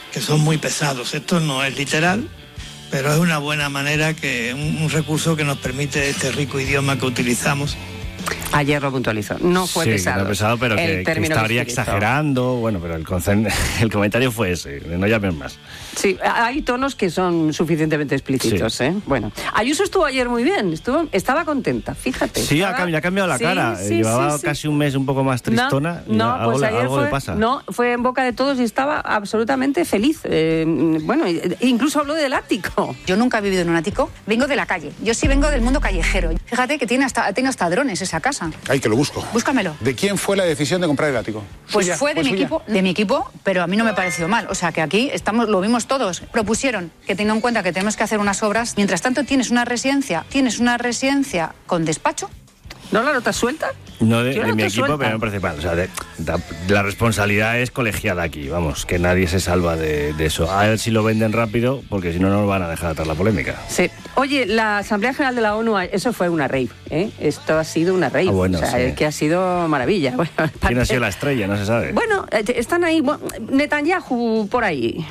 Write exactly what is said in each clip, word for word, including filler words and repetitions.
que son muy pesados. Esto no es literal, pero es una buena manera, que un, un recurso que nos permite este rico idioma que utilizamos. Ayer lo puntualizó. No fue sí, pesado. Sí, no pesado, pero que, que estaría que exagerando. Bueno, pero el, el comentario fue ese, no llamen más. Sí, hay tonos que son suficientemente explícitos, sí. ¿eh? Bueno, Ayuso estuvo ayer muy bien, estuvo, estaba contenta, fíjate. Sí, estaba... ha cambiado la sí, cara. Sí, Llevaba sí, casi sí. un mes un poco más tristona. No, no algo, pues ayer algo fue, le pasa. No, fue en boca de todos y estaba absolutamente feliz. Eh, bueno, incluso habló del ático. Yo nunca he vivido en un ático, vengo de la calle. Yo sí vengo del mundo callejero. Fíjate que tiene hasta, tiene hasta drones esa casa. Ay, que lo busco. Búscamelo. ¿De quién fue la decisión de comprar el ático? Pues ¿Suya? fue de mi equipo, de mi equipo, pero a mí no me pareció mal. O sea, que aquí estamos, lo vimos todos. Propusieron que teniendo en cuenta que tenemos que hacer unas obras, mientras tanto tienes una residencia, tienes una residencia con despacho. ¿No la notas suelta? No de, de mi equipo, suelta. pero me parece mal. O sea, de, de, la responsabilidad es colegiada aquí, vamos, que nadie se salva de, de eso. A ver si lo venden rápido, porque si no, no nos van a dejar atrás la polémica. Sí. Oye, la Asamblea General de la ONU, eso fue una rave, ¿eh? Esto ha sido una rave. Ah, bueno, o sea, sí. es que ha sido maravilla. Bueno, ¿quién ha sido la estrella? No se sabe. Bueno, están ahí, bueno, Netanyahu por ahí.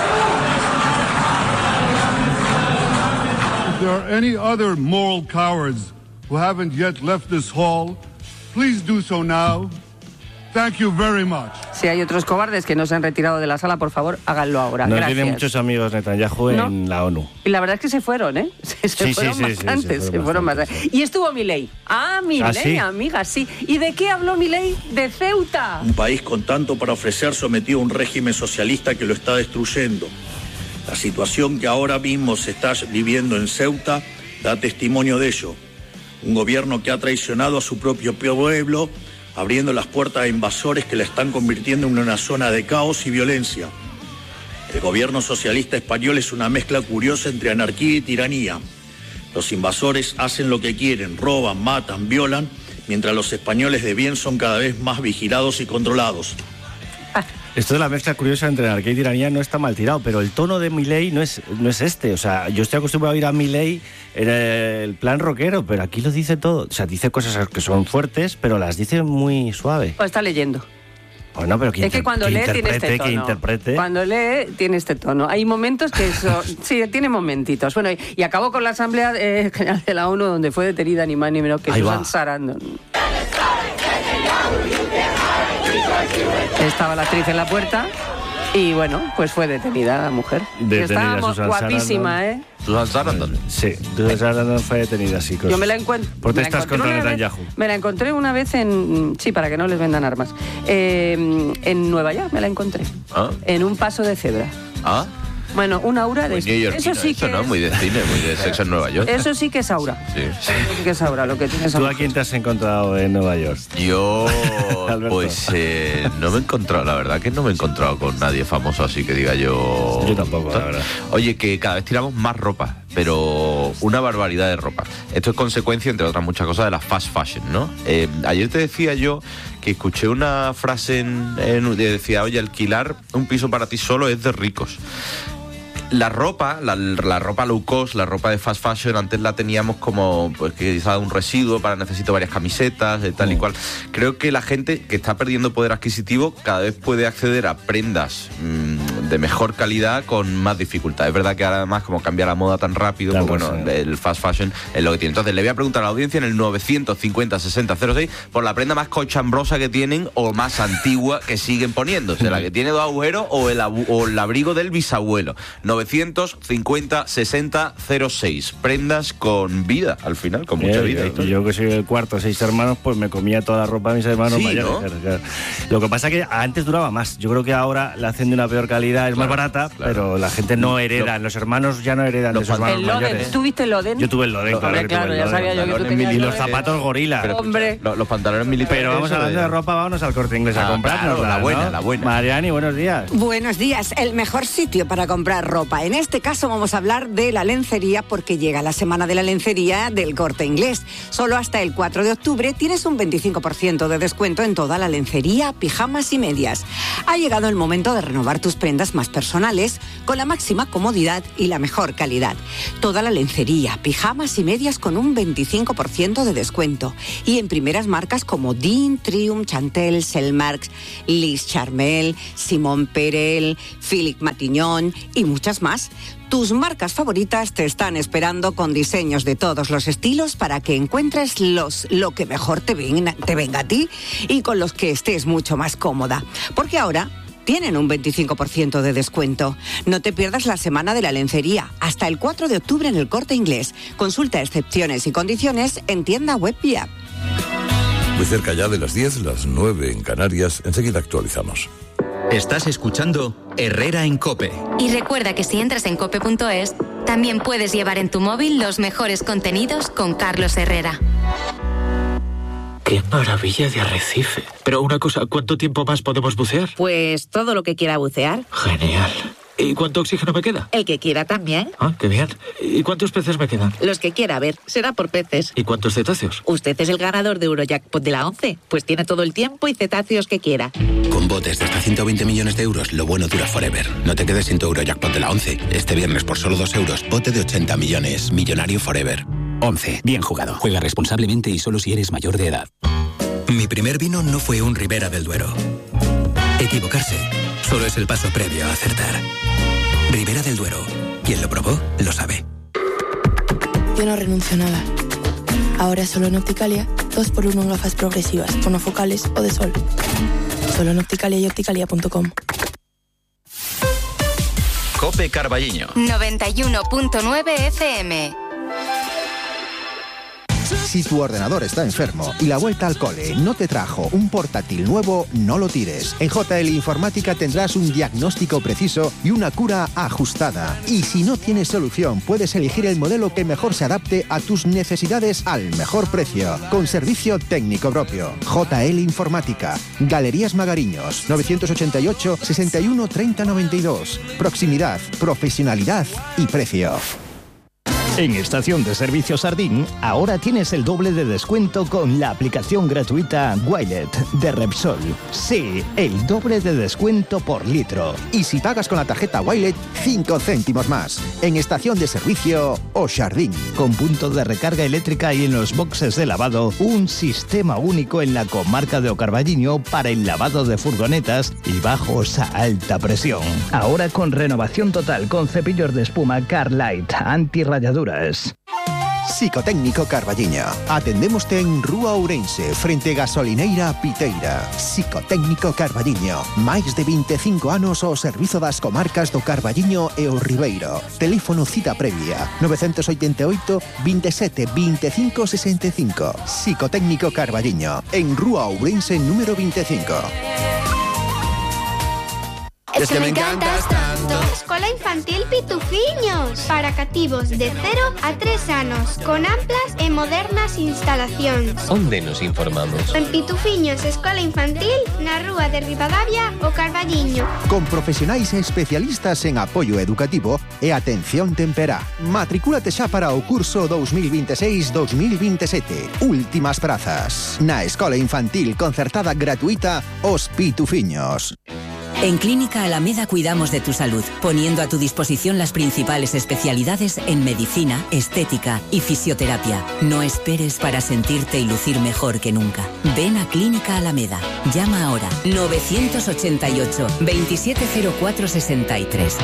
If there are any other moral cowards who haven't yet left this hall, please do so now. Thank you very much. Si hay otros cobardes que no se han retirado de la sala, por favor, háganlo ahora. No Gracias. tiene muchos amigos Netanyahu ¿No? en la ONU. Y la verdad es que se fueron, ¿eh? Se, se sí, fueron sí, bastantes, sí, sí, se fueron bastante, bastantes. Y estuvo Milei. Ah, Milei, ¿Ah, sí? amiga, sí. ¿Y de qué habló Milei? De Ceuta. Un país con tanto para ofrecer sometido a un régimen socialista que lo está destruyendo. La situación que ahora mismo se está viviendo en Ceuta da testimonio de ello. Un gobierno que ha traicionado a su propio pueblo, abriendo las puertas a invasores que la están convirtiendo en una zona de caos y violencia. El gobierno socialista español es una mezcla curiosa entre anarquía y tiranía. Los invasores hacen lo que quieren, roban, matan, violan, mientras los españoles de bien son cada vez más vigilados y controlados. Esto de la mezcla curiosa entre anarquía y tiranía no está mal tirado, pero el tono de Milei no es, no es este. O sea, yo estoy acostumbrado a oír a Milei en el plan rockero, pero aquí lo dice todo. O sea, dice cosas que son fuertes, pero las dice muy suave. O está leyendo. Bueno, pero que, es que cuando que lee interprete, tiene este tono. que interprete. Cuando lee tiene este tono. Hay momentos que eso, sí, tiene momentitos. Bueno, y, y acabó con la Asamblea eh, General de la ONU, donde fue detenida ni más ni menos que Ahí Susan va. Sarandon. Estaba la actriz en la puerta y bueno, pues fue detenida la mujer. Detenida Estaba Susan guapísima, Sarandon. ¿eh? Susan Sarandon. Sí, Susan Sarandon fue detenida, sí. Yo me la encuentro. Protestas contra Netanyahu. Me la encontré una vez en. Sí, para que no les vendan armas. Eh, en Nueva York me la encontré. ¿Ah? En un paso de cebra. ¿Ah? Bueno, un aura de... Muy neoyorquino, eso sí que eso, ¿no? es- Muy de cine, muy de Sexo en Nueva York. Eso sí que es aura. Sí. Eso sí que es aura, lo que tienes. ¿Tú a quién te has encontrado en Nueva York? Yo, Alberto. pues, eh, no me he encontrado, la verdad que no me he encontrado con nadie famoso así que diga yo... Yo tampoco, la verdad. Oye, que cada vez tiramos más ropa, pero una barbaridad de ropa. Esto es consecuencia, entre otras muchas cosas, de la fast fashion, ¿no? Eh, ayer te decía yo que escuché una frase en, en decía, oye, alquilar un piso para ti solo es de ricos. La ropa, la, la ropa low cost, la ropa de fast fashion, antes la teníamos como, pues quizás un residuo para necesito varias camisetas, de tal y cual. Creo que la gente que está perdiendo poder adquisitivo cada vez puede acceder a prendas mmm, de mejor calidad con más dificultad. Es verdad que ahora además como cambia la moda tan rápido, Claro, pues bueno, sí. el fast fashion es lo que tiene. Entonces le voy a preguntar a la audiencia en el novecientos cincuenta sesenta cero seis por la prenda más cochambrosa que tienen o más antigua que siguen poniéndose, la que tiene dos agujeros o el, abu- o el abrigo del bisabuelo. novecientos cincuenta sesenta cero seis. Prendas con vida, al final, con mucha Eh, vida. eh, yo que soy el cuarto de seis hermanos, pues me comía toda la ropa de mis hermanos Sí, mayores. ¿no? Claro, claro. Lo que pasa es que antes duraba más. Yo creo que ahora la hacen de una peor calidad, es Claro, más barata, claro. pero la gente no hereda. Lo- los hermanos ya no heredan los de sus hermanos El Loden. mayores. ¿Tuviste el Loden? Yo tuve el Loden, claro. Hombre, que claro, tuve el ya Loden. sabía yo que tú Pantalones tenías Y el los Loden. zapatos gorila. Pero, Hombre. Los, los pantalones militares. Pero vamos eso hablando de ropa, vamos al Corte Inglés a Ah, comprarnos. claro, la buena, la buena. Mariani, buenos días. Buenos días, el mejor sitio para comprar ropa. En este caso vamos a hablar de la lencería porque llega la semana de la lencería del Corte Inglés. Solo hasta el cuatro de octubre tienes un veinticinco por ciento de descuento en toda la lencería, pijamas y medias. Ha llegado el momento de renovar tus prendas prendas más personales con la máxima comodidad y la mejor calidad. Toda la lencería, pijamas y medias con un veinticinco por ciento de descuento. Y en primeras marcas como Dean, Triumph, Chantel, Selmarks, Liz Charmel, Simón Perel, Philippe Matignon y muchas más. Tus marcas favoritas te están esperando con diseños de todos los estilos para que encuentres los, lo que mejor te venga, te venga a ti y con los que estés mucho más cómoda. Porque ahora tienen un veinticinco por ciento de descuento. No te pierdas la Semana de la Lencería hasta el cuatro de octubre en el Corte Inglés. Consulta excepciones y condiciones en tienda web y app. Muy cerca ya de las diez, las nueve en Canarias. Enseguida actualizamos. Estás escuchando Herrera en COPE. Y recuerda que si entras en cope punto es, también puedes llevar en tu móvil los mejores contenidos con Carlos Herrera. ¡Qué maravilla de arrecife! Pero una cosa, ¿cuánto tiempo más podemos bucear? Pues todo lo que quiera bucear. Genial. ¿Y cuánto oxígeno me queda? El que quiera también. Ah, qué bien. ¿Y cuántos peces me quedan? Los que quiera, a ver, será por peces. ¿Y cuántos cetáceos? Usted es el ganador de Eurojackpot de la once, pues tiene todo el tiempo y cetáceos que quiera. Con botes de hasta ciento veinte millones de euros, lo bueno dura forever. No te quedes sin tu Eurojackpot de la once. Este viernes por solo dos euros, bote de ochenta millones. Millonario forever. once. Bien jugado. Juega responsablemente y solo si eres mayor de edad. Mi primer vino no fue un Ribera del Duero. Equivocarse solo es el paso previo a acertar. Ribera del Duero. Quien lo probó, lo sabe. Yo no renuncio a nada. Ahora solo en Opticalia, dos por uno en gafas progresivas, monofocales o de sol. Solo en Opticalia y opticalia punto com. COPE Carballiño. noventa y uno punto nueve F M. Si tu ordenador está enfermo y la vuelta al cole no te trajo un portátil nuevo, no lo tires. En J L Informática tendrás un diagnóstico preciso y una cura ajustada. Y si no tienes solución, puedes elegir el modelo que mejor se adapte a tus necesidades al mejor precio, con servicio técnico propio. J L Informática, Galerías Magariños, novecientos ochenta y ocho, sesenta y uno, treinta, noventa y dos. Proximidad, profesionalidad y precio. En Estación de Servicio Sardín, ahora tienes el doble de descuento con la aplicación gratuita Wilet de Repsol. Sí, el doble de descuento por litro. Y si pagas con la tarjeta Wilet, cinco céntimos más. En Estación de Servicio O Sardín. Con punto de recarga eléctrica y en los boxes de lavado, un sistema único en la comarca de O Carballiño para el lavado de furgonetas y bajos a alta presión. Ahora con renovación total con cepillos de espuma Carlight antirrayaduras. Psicotécnico Carballiño. Atendémoste en Rúa Ourense, frente Gasolineira Piteira. Psicotécnico Carballiño. Máis de veinticinco anos ao servizo das comarcas do Carballiño e o Ribeiro. Teléfono cita previa novecientos ochenta y ocho, veintisiete, veinticinco, sesenta y cinco. Psicotécnico Carballiño. En Rúa Ourense número veinticinco. Es que me encantas tanto. Escola Infantil Pitufiños, para cativos de cero a tres anos, con amplas e modernas instalacións. Onde nos informamos? En Pitufiños Escola Infantil, na rúa de Ribadavia, O Carballiño. Con profesionais e especialistas en apoio educativo e atención temperá. Matricúlate xa para o curso dos mil veintiséis dos mil veintisiete. Últimas prazas. Na Escola Infantil concertada gratuita Os Pitufiños. En Clínica Alameda cuidamos de tu salud, poniendo a tu disposición las principales especialidades en medicina, estética y fisioterapia. No esperes para sentirte y lucir mejor que nunca. Ven a Clínica Alameda. Llama ahora novecientos ochenta y ocho, veintisiete cero cuatro sesenta y tres.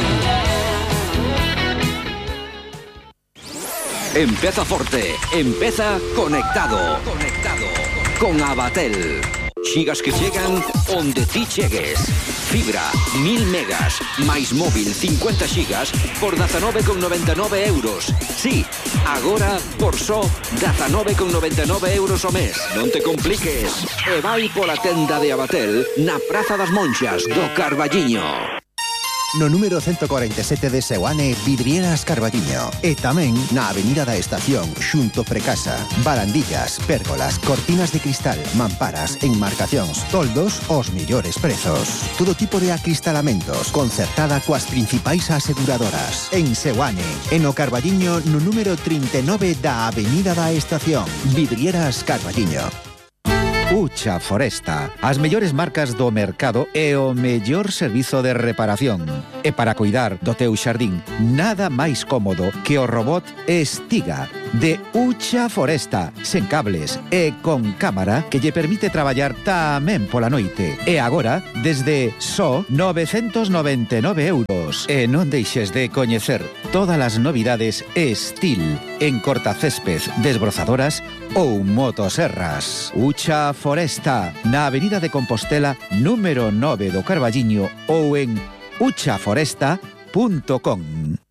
Empeza forte, empeza conectado. Conectado con Abatel. Xigas que chegan onde ti chegues. Fibra, mil megas, máis móvil, cincuenta xigas, por dezanove con noventa e nove euros. Sí, agora, por só, dezanove con noventa e nove euros ao mes. Non te compliques. E vai pola tenda de Abatel na Praza das Monxas do Carballiño. No número ciento cuarenta y siete de Seoane, Vidrieras Carballiño. E tamén na Avenida da Estación, xunto Precasa. Barandillas, pérgolas, cortinas de cristal, mamparas, enmarcacións, toldos, os millores prezos. Todo tipo de acristalamentos, concertada coas principais aseguradoras. En Seoane, en O Carballiño, no número trinta e nove da Avenida da Estación. Vidrieras Carballiño. Ucha Foresta, as mellores marcas do mercado e o mellor servizo de reparación. E para cuidar do teu xardín, nada máis cómodo que o robot Estiga de Ucha Foresta, sen cables e con cámara que lle permite traballar tamén pola noite. E agora, desde só novecentos noventa e nove euros. E non deixes de coñecer todas as novidades Estil en cortacésped, desbrozadoras ou motoserras. Ucha Foresta, na Avenida de Compostela, número nove do Carballiño ou en ucha foresta punto com.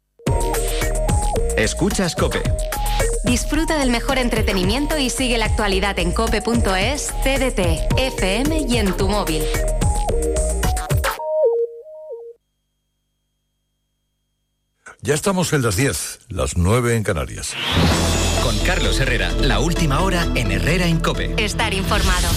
Escuchas COPE. Disfruta del mejor entretenimiento y sigue la actualidad en cope punto es, T D T, F M y en tu móvil. Ya estamos en las diez, las nueve en Canarias. Con Carlos Herrera, la última hora en Herrera en COPE. Estar informado.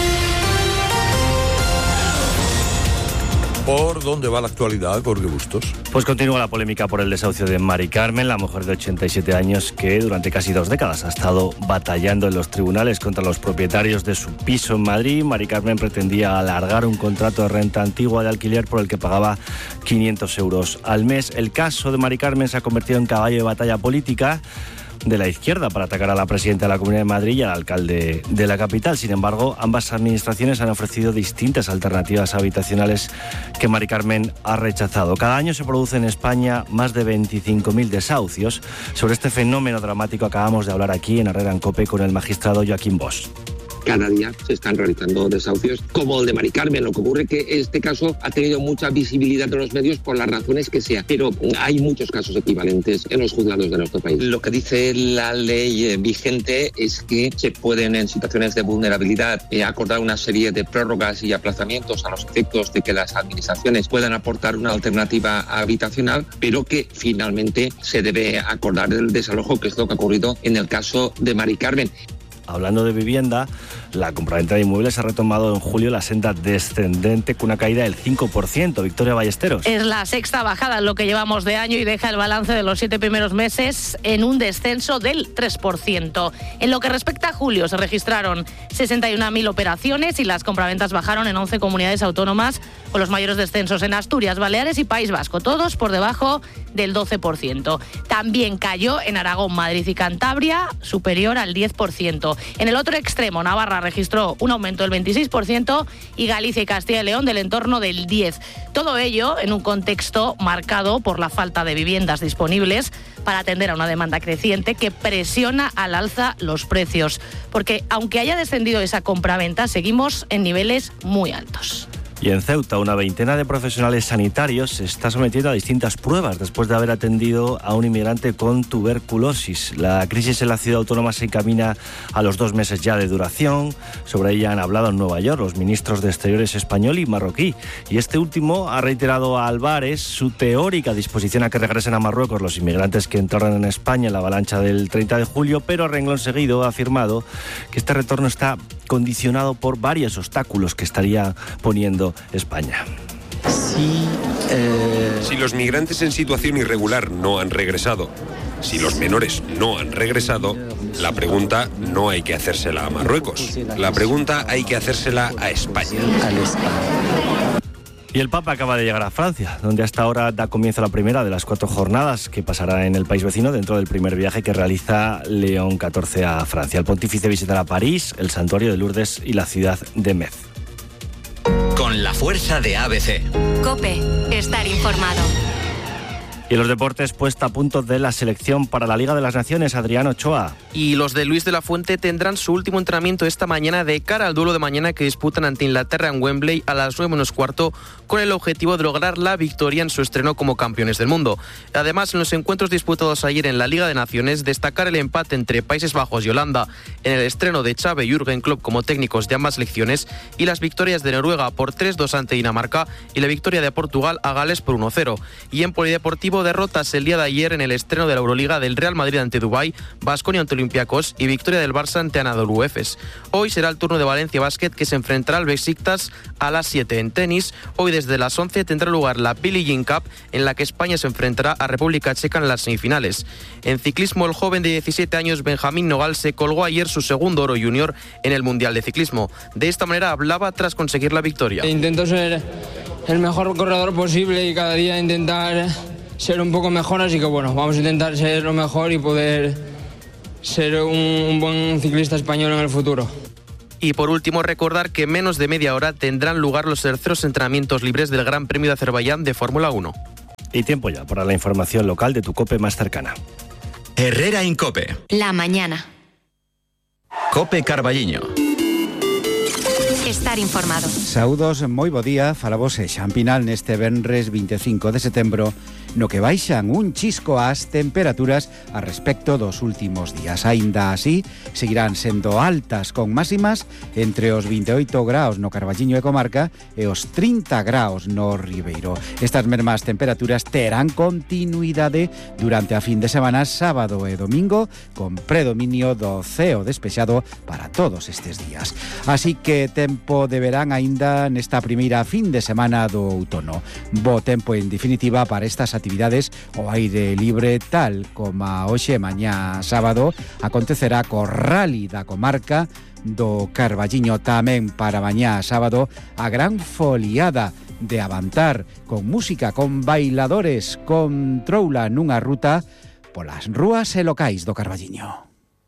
¿Por dónde va la actualidad, Jorge Bustos? Pues continúa la polémica por el desahucio de Mari Carmen, la mujer de ochenta y siete años que durante casi dos décadas ha estado batallando en los tribunales contra los propietarios de su piso en Madrid. Mari Carmen pretendía alargar un contrato de renta antigua de alquiler por el que pagaba quinientos euros al mes. El caso de Mari Carmen se ha convertido en caballo de batalla política de la izquierda para atacar a la presidenta de la Comunidad de Madrid y al alcalde de la capital. Sin embargo, ambas administraciones han ofrecido distintas alternativas habitacionales que Mari Carmen ha rechazado. Cada año se producen en España más de veinticinco mil desahucios. Sobre este fenómeno dramático acabamos de hablar aquí en Herrera en COPE con el magistrado Joaquín Bosch. Cada día se están realizando desahucios como el de Mari Carmen. Lo que ocurre es que este caso ha tenido mucha visibilidad en los medios por las razones que sea, pero hay muchos casos equivalentes en los juzgados de nuestro país. Lo que dice la ley vigente es que se pueden, en situaciones de vulnerabilidad, eh, acordar una serie de prórrogas y aplazamientos a los efectos de que las administraciones puedan aportar una alternativa habitacional, pero que finalmente se debe acordar el desalojo, que es lo que ha ocurrido en el caso de Mari Carmen. Hablando de vivienda, la compraventa de inmuebles ha retomado en julio la senda descendente con una caída del cinco por ciento. Victoria Ballesteros. Es la sexta bajada en lo que llevamos de año y deja el balance de los siete primeros meses en un descenso del tres por ciento. En lo que respecta a julio, se registraron sesenta y una mil operaciones y las compraventas bajaron en once comunidades autónomas, con los mayores descensos en Asturias, Baleares y País Vasco, todos por debajo del doce por ciento. También cayó en Aragón, Madrid y Cantabria, superior al diez por ciento. En el otro extremo, Navarra registró un aumento del veintiséis por ciento y Galicia y Castilla y León del entorno del diez por ciento. Todo ello en un contexto marcado por la falta de viviendas disponibles para atender a una demanda creciente que presiona al alza los precios. Porque aunque haya descendido esa compraventa, seguimos en niveles muy altos. Y en Ceuta, una veintena de profesionales sanitarios se está sometiendo a distintas pruebas después de haber atendido a un inmigrante con tuberculosis. La crisis en la ciudad autónoma se encamina a los dos meses ya de duración. Sobre ella han hablado en Nueva York los ministros de Exteriores español y marroquí. Y este último ha reiterado a Álvarez su teórica disposición a que regresen a Marruecos los inmigrantes que entraron en España en la avalancha del treinta de julio, pero a renglón seguido ha afirmado que este retorno está condicionado por varios obstáculos que estaría poniendo España. Sí, eh... Si los migrantes en situación irregular no han regresado, si los menores no han regresado, la pregunta no hay que hacérsela a Marruecos, la pregunta hay que hacérsela a España. Y el Papa acaba de llegar a Francia, donde hasta ahora da comienzo la primera de las cuatro jornadas que pasará en el país vecino dentro del primer viaje que realiza León catorce a Francia. El pontífice visitará París, el santuario de Lourdes y la ciudad de Metz. Con la fuerza de A B C. COPE, estar informado. Y en los deportes, puesta a punto de la selección para la Liga de las Naciones, Adrián Ochoa. Y los de Luis de la Fuente tendrán su último entrenamiento esta mañana de cara al duelo de mañana que disputan ante Inglaterra en Wembley a las nueve menos cuarto, con el objetivo de lograr la victoria en su estreno como campeones del mundo. Además, en los encuentros disputados ayer en la Liga de Naciones, destacar el empate entre Países Bajos y Holanda en el estreno de Xavi y Jürgen Klopp como técnicos de ambas selecciones y las victorias de Noruega por tres dos ante Dinamarca y la victoria de Portugal a Gales por uno cero. Y en polideportivo, Cinco derrotas el día de ayer en el estreno de la Euroliga del Real Madrid ante Dubái, Baskonia ante Olympiacos y victoria del Barça ante Anadolu Efes. Hoy será el turno de Valencia Basket, que se enfrentará al Besiktas a las siete. En tenis, hoy desde las once tendrá lugar la Billie Jean Cup, en la que España se enfrentará a República Checa en las semifinales. En ciclismo, el joven de diecisiete años Benjamín Nogal se colgó ayer su segundo oro junior en el Mundial de Ciclismo. De esta manera hablaba tras conseguir la victoria. Intento ser el mejor corredor posible y cada día intentar ser un poco mejor, así que bueno, vamos a intentar ser lo mejor y poder ser un, un buen ciclista español en el futuro. Y por último, recordar que en menos de media hora tendrán lugar los terceros entrenamientos libres del Gran Premio de Azerbaiyán de Fórmula uno. Y tiempo ya para la información local de tu COPE más cercana. Herrera en COPE. La mañana. COPE Carballiño. Estar informado. Saúdos, moi bo día. Falamos e Xampinal neste venres veinticinco de setembro, no que baixan un chisco as temperaturas a respecto dos últimos días. Aínda así, seguirán sendo altas, con máximas entre os veintioito graus no Carballiño e comarca e os trinta graus no Ribeiro. Estas mesmas temperaturas terán continuidade durante a fin de semana, sábado e domingo, con predominio do ceo despexado para todos estes días. Así que tempo de verán aínda nesta primeira fin de semana do outono. Bo tempo en definitiva para estas actividades ao aire libre, tal como hoxe e mañá sábado acontecerá co Rally da comarca do Carballiño. Tamén para mañá sábado a gran foliada de Avantar, con música, con bailadores, con troula nunha ruta polas rúas e locais do Carballiño.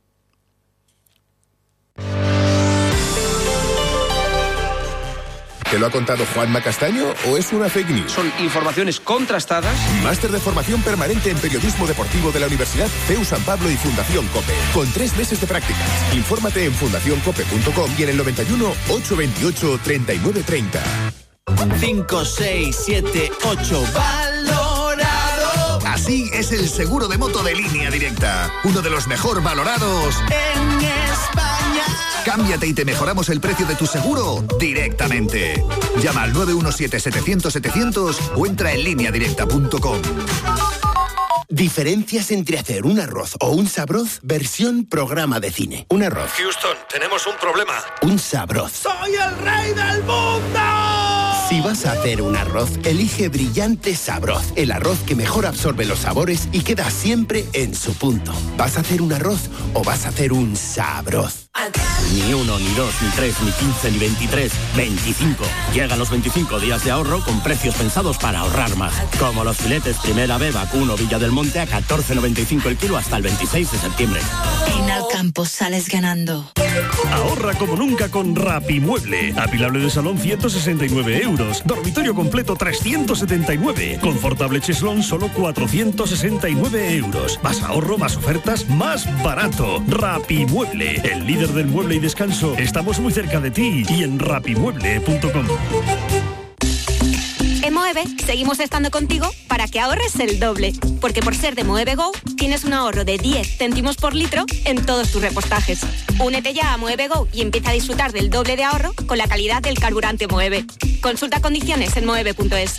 ¿Te lo ha contado Juanma Castaño o es una fake news? Son informaciones contrastadas. Máster de formación permanente en periodismo deportivo de la Universidad C E U San Pablo y Fundación COPE, con tres meses de prácticas. Infórmate en fundación cope punto com y en el noventa y uno, ochocientos veintiocho, treinta y nueve treinta. cinco, seis, siete, ocho, valorado. Así es el seguro de moto de Línea Directa, uno de los mejor valorados en España. Cámbiate y te mejoramos el precio de tu seguro directamente. Llama al nueve uno siete, setecientos, setecientos o entra en línea directa punto com. Diferencias entre hacer un arroz o un sabroz, versión programa de cine. Un arroz. Houston, tenemos un problema. Un sabroz. ¡Soy el rey del mundo! Si vas a hacer un arroz, elige Brillante Sabroz, el arroz que mejor absorbe los sabores y queda siempre en su punto. ¿Vas a hacer un arroz o vas a hacer un sabroz? Ni uno, ni dos, ni tres, ni quince, ni veintitrés, veinticinco. Llegan los veinticinco días de ahorro con precios pensados para ahorrar más. Como los filetes Primera B Vacuno Villa del Monte a catorce noventa y cinco el kilo hasta el veintiséis de septiembre. En Alcampo sales ganando. Ahorra como nunca con Rapimueble. Apilable de salón ciento sesenta y nueve euros. Dormitorio completo trescientos setenta y nueve. Confortable cheslón solo cuatrocientos sesenta y nueve euros. Más ahorro, más ofertas, más barato. Rapimueble, el líder del mueble y descanso. Estamos muy cerca de ti y en rapimueble punto com. En Moeve seguimos estando contigo para que ahorres el doble, porque por ser de Moeve Go tienes un ahorro de diez céntimos por litro en todos tus repostajes. Únete ya a Moeve Go y empieza a disfrutar del doble de ahorro con la calidad del carburante Moeve. Consulta condiciones en moeve punto es.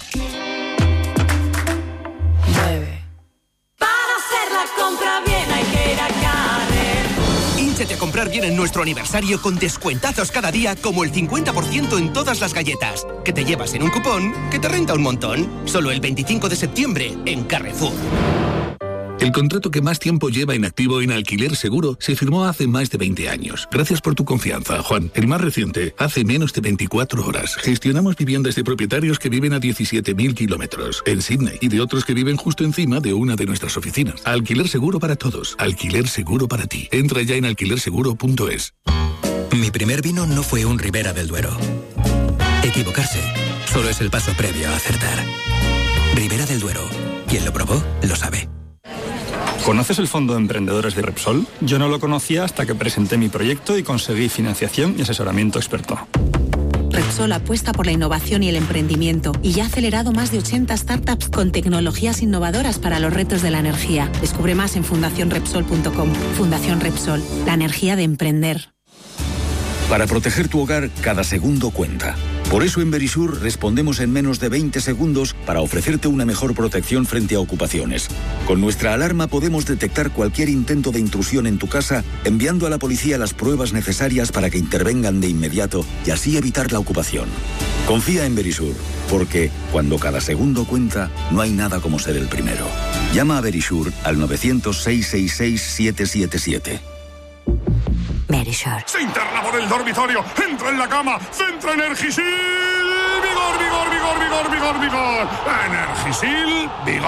Moeve. Para hacer la compra bien hay que ir a Carrefour. Hínchate a comprar bien en nuestro aniversario con descuentazos cada día, como el cincuenta por ciento en todas las galletas, que te llevas en un cupón que te renta un montón. Solo el veinticinco de septiembre en Carrefour. El contrato que más tiempo lleva inactivo en Alquiler Seguro se firmó hace más de veinte años. Gracias por tu confianza, Juan. El más reciente, hace menos de veinticuatro horas. Gestionamos viviendas de propietarios que viven a diecisiete mil kilómetros en Sydney y de otros que viven justo encima de una de nuestras oficinas. Alquiler Seguro para todos. Alquiler Seguro para ti. Entra ya en alquiler seguro punto es. Mi primer vino no fue un Ribera del Duero. Equivocarse solo es el paso previo a acertar. Ribera del Duero. Quien lo probó, lo sabe. ¿Conoces el Fondo de Emprendedores de Repsol? Yo no lo conocía hasta que presenté mi proyecto y conseguí financiación y asesoramiento experto. Repsol apuesta por la innovación y el emprendimiento y ya ha acelerado más de ochenta startups con tecnologías innovadoras para los retos de la energía. Descubre más en fundación repsol punto com. Fundación Repsol, la energía de emprender. Para proteger tu hogar, cada segundo cuenta. Por eso en Verisur respondemos en menos de veinte segundos para ofrecerte una mejor protección frente a ocupaciones. Con nuestra alarma podemos detectar cualquier intento de intrusión en tu casa, enviando a la policía las pruebas necesarias para que intervengan de inmediato y así evitar la ocupación. Confía en Verisur, porque cuando cada segundo cuenta, no hay nada como ser el primero. Llama a Verisur al nueve cero cero, seis seis seis, siete siete siete. Verisur. Se interna por el dormitorio, entra en la cama, centra Energisil, vigor, vigor, vigor, vigor, vigor, vigor. Energisil,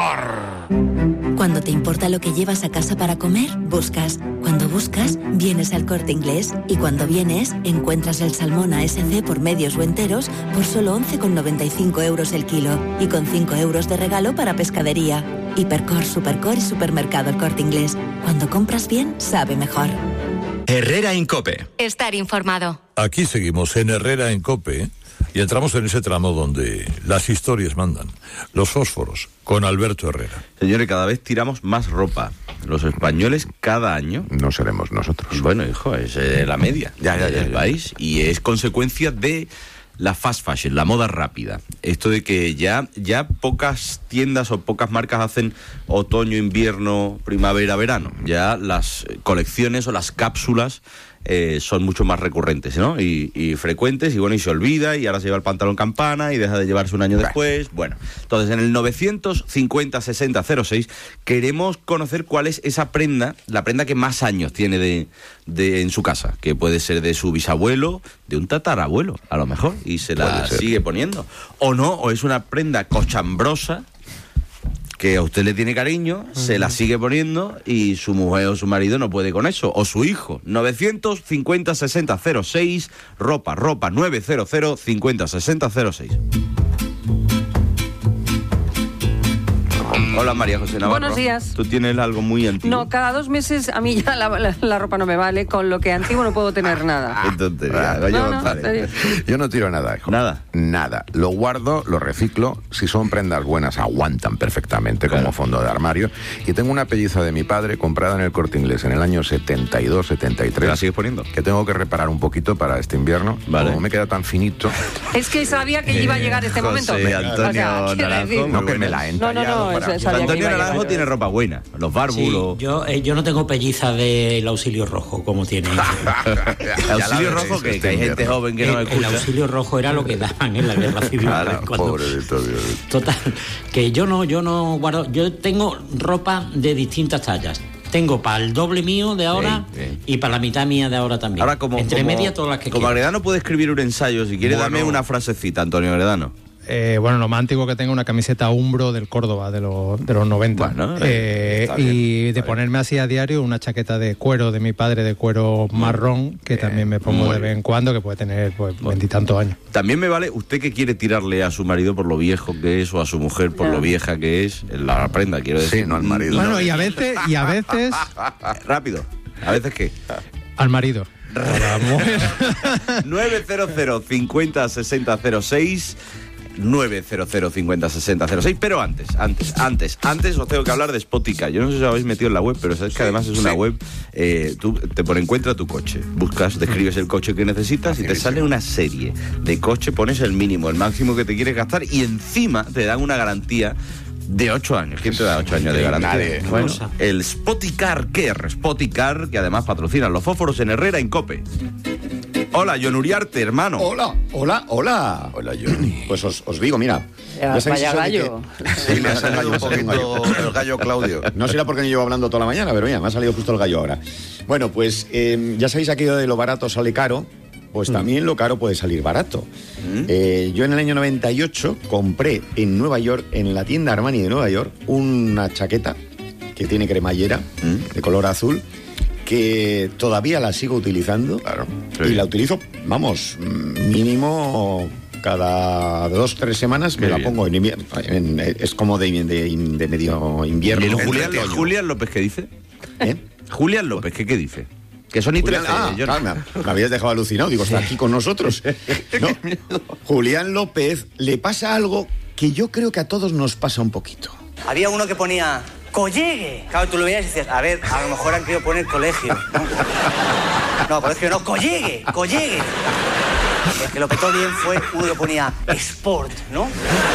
vigor. Cuando te importa lo que llevas a casa para comer, buscas. Cuando buscas, vienes al Corte Inglés. Y cuando vienes, encuentras el salmón A S C por medios o enteros por solo once con noventa y cinco euros el kilo. Y con cinco euros de regalo para pescadería. Hipercor, Supercor y Supermercado El Corte Inglés. Cuando compras bien, sabe mejor. Herrera en COPE. Estar informado. Aquí seguimos en Herrera en COPE y entramos en ese tramo donde las historias mandan. Los fósforos, con Alberto Herrera. Señores, cada vez tiramos más ropa. Los españoles cada año. No seremos nosotros. Bueno, hijo, es eh, la media ya, ya, ya, del ya. país y es consecuencia de la fast fashion, la moda rápida. Esto de que ya, ya pocas tiendas o pocas marcas hacen otoño, invierno, primavera, verano. Ya las colecciones o las cápsulas eh, son mucho más recurrentes, ¿no? Y, y frecuentes, y bueno, y se olvida, y ahora se lleva el pantalón campana y deja de llevarse un año después. Bueno, entonces en el novecientos cincuenta, sesenta, cero seis queremos conocer cuál es esa prenda, la prenda que más años tiene de, de en su casa, que puede ser de su bisabuelo, de un tatarabuelo, a lo mejor, y se la sigue poniendo. O no, o es una prenda cochambrosa que a usted le tiene cariño, uh-huh. se la sigue poniendo y su mujer o su marido no puede con eso, o su hijo. novecientos cincuenta, sesenta, cero seis, ropa, ropa, novecientos cincuenta, sesenta, cero seis. Hola María José Navarro. Buenos días. Tú tienes algo muy antiguo. No, cada dos meses a mí ya la, la, la ropa no me vale, con lo que antiguo no puedo tener nada. Qué tontería. No, yo, no, vale. Yo no tiro nada, hijo. Nada. Nada. Lo guardo, lo reciclo. Si son prendas buenas, aguantan perfectamente claro. como fondo de armario. Y tengo una pelliza de mi padre comprada en el Corte Inglés en el año setenta y dos, setenta y tres. ¿La sigues poniendo? Que tengo que reparar un poquito para este invierno. Vale. Como me queda tan finito. Es que sabía que iba a llegar este José momento. Antonio o sea, Naranjo. No, que me la he entallado. No, no, no. Para... Antonio Naranjo tiene ropa buena. Los bárbulos. Sí, yo, eh, yo no tengo pelliza del auxilio rojo, como tiene. ¿El auxilio rojo que, que hay gente joven que el, no escucha? El auxilio rojo era lo que daban en la guerra civil. Claro, cuando... pobrecito Dios. Total, que yo no, yo no guardo. Yo tengo ropa de distintas tallas. Tengo para el doble mío de ahora sí, sí. y para la mitad mía de ahora también. Ahora como, Entre como, media todas las que Como quiero. Agredano puede escribir un ensayo. Si quiere, bueno. dame una frasecita, Antonio Agredano. Eh, bueno, lo más antiguo que tengo una camiseta Umbro del Córdoba de, lo, de los noventa. Bueno, eh, bien, y de ponerme así a diario una chaqueta de cuero de mi padre, de cuero marrón, que bien, también me pongo de vez en cuando, que puede tener pues veintitantos años. También me vale, usted que quiere tirarle a su marido por lo viejo que es, o a su mujer por no. lo vieja que es, la prenda, quiero decir. Sí, no al marido. Bueno, y a veces, y a veces... Rápido, ¿a veces qué? Al marido. A la mujer. novecientos cincuenta, sesenta, cero seis novecientos cincuenta, sesenta, cero seis. Pero antes, antes, antes, antes os tengo que hablar de Spotica. Yo no sé si os habéis metido en la web, pero sabes que además es una sí. web, eh, tú te pone encuentra tu coche, buscas, describes el coche que necesitas y te sale una serie de coche, pones el mínimo, el máximo que te quieres gastar y encima te dan una garantía de ocho años. ¿Quién te da ocho años de garantía? Nadie. Bueno, el Spoticar Care, Spoticar, que además patrocina los fósforos en Herrera en COPE. Hola, John Uriarte, hermano. Hola, hola, hola. Hola, Johnny. Pues os, os digo, mira. Ya, ya vaya gallo. Que... Sí, me ha salido un poquito el gallo Claudio. No será porque no llevo hablando toda la mañana, pero mira, me ha salido justo el gallo ahora. Bueno, pues eh, ya sabéis aquello de lo barato sale caro. Pues también lo caro puede salir barato. ¿Mm? Eh, yo en el año noventa y ocho compré en Nueva York, en la tienda Armani de Nueva York, una chaqueta que tiene cremallera ¿Mm? de color azul, que todavía la sigo utilizando. Claro, sí. Y la utilizo, vamos, mínimo cada dos, tres semanas me Qué la bien. pongo en invierno. En, es como de, de, de medio invierno. ¿Y el Julián, Julián López qué dice? ¿Eh? Julián López, ¿qué, qué dice? Que son y trece. Ah, yo... claro, me, me habías dejado alucinado. Digo, está aquí con nosotros. No, Julián López le pasa algo que yo creo que a todos nos pasa un poquito. Había uno que ponía ¡Collegue! Claro, tú lo veías y decías, a ver, a lo mejor han querido poner colegio. No, no colegio no, ¡Collegue! ¡Collegue! El que lo petó bien fue uno que ponía Sport, ¿no?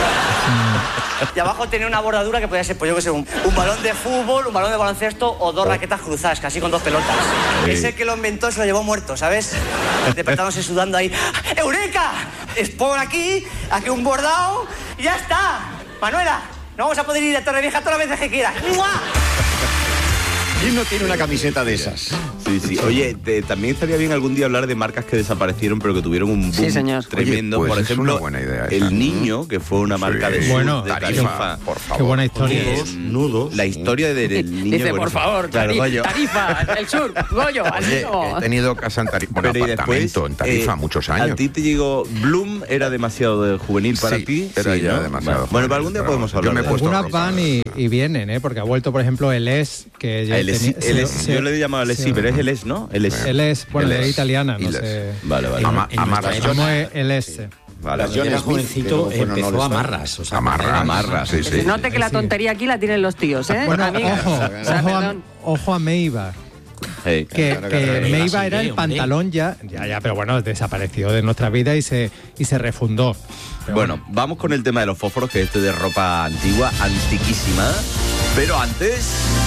Y abajo tenía una bordadura que podía ser, pues yo qué sé, un, un balón de fútbol, un balón de baloncesto o dos raquetas cruzadas, casi con dos pelotas. Sí. Ese que lo inventó se lo llevó muerto, ¿sabes? Despertándose sudando ahí. ¡Eureka! Sport aquí, aquí un bordado y ya está. Manuela, no vamos a poder ir a Torrevieja todas las veces que quieras. ¡Mua! ¿Quién no tiene una camiseta de esas? Sí, sí. Oye, te, también estaría bien algún día hablar de marcas que desaparecieron pero que tuvieron un boom Sí, señor. tremendo. Oye, pues por es ejemplo, una buena idea esa. El Niño, que fue una marca Sí. de, Bueno, de Tarifa, Tarifa. por favor. Qué buena historia. Nudos, nudos. La historia de- del niño. Dice, bueno, por favor, claro, Tari- Goyo. Tarifa, el sur, Goyo, Oye, Alito. he tenido casa en Tarifa, bueno, Pero y apartamento después, en Tarifa eh, muchos A años. ti te llegó Bloom, era demasiado de juvenil para Sí, ti. era Sí, ya ¿no? demasiado Bueno, juvenil, para algún día pero podemos yo hablar me he de puesto eso. Algunas ropa. van y, y vienen, ¿eh? Porque ha vuelto, por ejemplo, el Es, que ya El es, tenía- el es- se- yo le he llamado el es, se- sí, pero es el es, ¿no? El es. El Es, bueno, El es Es. italiana, no Y les- sé. Vale, vale. Ama- En Amarras. nuestra ¿Cómo es el S? Vale, Las vale. John Era Smith, jovencito, que no fueron empezó All-Star. Amarras. O sea, Amarras. Amarras. Sí, sí. Se nota que la Sí. tontería aquí la tienen los tíos, ¿eh? Bueno, Amigas. ojo, O sea, ojo a, perdón. ojo a Meiba. Hey. Que, Claro, que claro, claro. Meiba Sí, era el hombre. pantalón ya, ya, ya, pero bueno, desapareció de nuestra vida y se, y se refundó. Pero Bueno, vamos con el tema de los fósforos, que este de ropa antigua, antiquísima. Pero antes...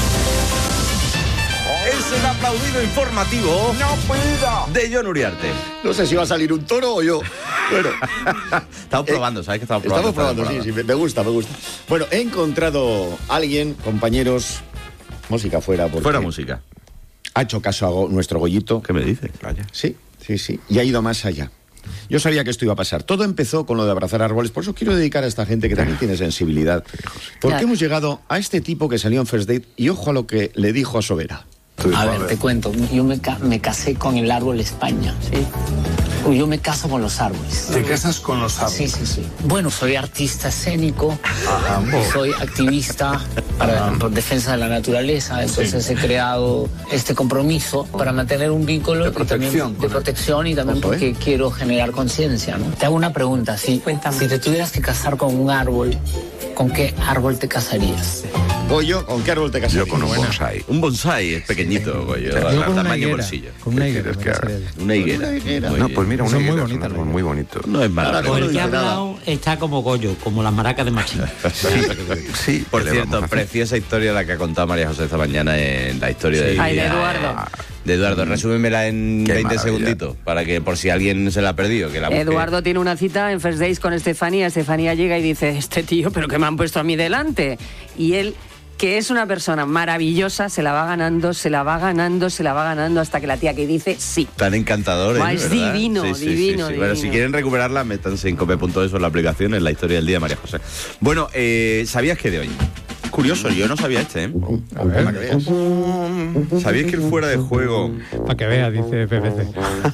Es el aplaudido informativo de John Uriarte. No sé si va a salir un toro o yo. Bueno, Estamos probando, ¿sabes que estamos probando? estamos probando, sí, sí, me me gusta, me gusta. Bueno, he encontrado a alguien, compañeros, música fuera. Porque Fuera música. Ha hecho caso a Go- nuestro Goyito. ¿Qué me dices? Sí, sí, sí. Y ha ido más allá. Yo sabía que esto iba a pasar. Todo empezó con lo de abrazar árboles. Por eso quiero dedicar a esta gente que también tiene sensibilidad. Porque Ya. hemos llegado a este tipo que salió en First Date y ojo a lo que le dijo a Sobera. A ver, te cuento. Yo me, ca- me casé con el árbol España. ¿sí? Yo me caso con los árboles. ¿Te casas con los árboles? Sí, sí, sí. Bueno, soy artista escénico, soy activista para, por defensa de la naturaleza, entonces he creado este compromiso para mantener un vínculo De y también- protección, de protección y también Ojo, ¿eh? porque quiero generar conciencia, ¿no? Te hago una pregunta, si, si te tuvieras que casar con un árbol, ¿con qué árbol te casarías? Goyo, ¿con qué árbol te casarías? Yo con un bonsai. Un bonsai es pequeñito, Goyo. Yo al con una tamaño higuera. bolsillo. Con una ¿Qué higuera. quieres me que haga? casaría. Una higuera. Una higuera. Muy No, bien. pues mira, una Son muy higuera es un bonitas árbol las muy bonito. No es mala Ahora, cosa. Por el que ha Nada. hablado está como Goyo, como las maracas de Machín. Sí, Por ¿qué le vamos a cierto, hacer? preciosa historia la que ha contado María José esta mañana en la historia del Ay, de día. Eduardo. De Eduardo, resúmemela en Qué veinte maravilla. segunditos, para que por si alguien se la ha perdido, que la busque. Eduardo tiene una cita en First Days con Estefanía. Estefanía llega y dice, este tío, pero que me han puesto a mí delante. Y él, que es una persona maravillosa, se la va ganando, se la va ganando, se la va ganando hasta que la tía que dice sí. Tan encantador, Buah, ¿eh? es ¿verdad? divino, Sí, sí, divino, sí, sí. Bueno, si divino. quieren recuperarla, métanse en cope punto es o en la aplicación, en la historia del día de María José. Bueno, eh, ¿sabías que de hoy? Curioso, yo no sabía este, ¿eh? A ver, Para que veas. ¿Sabíais que el fuera de juego... para que vea, dice P P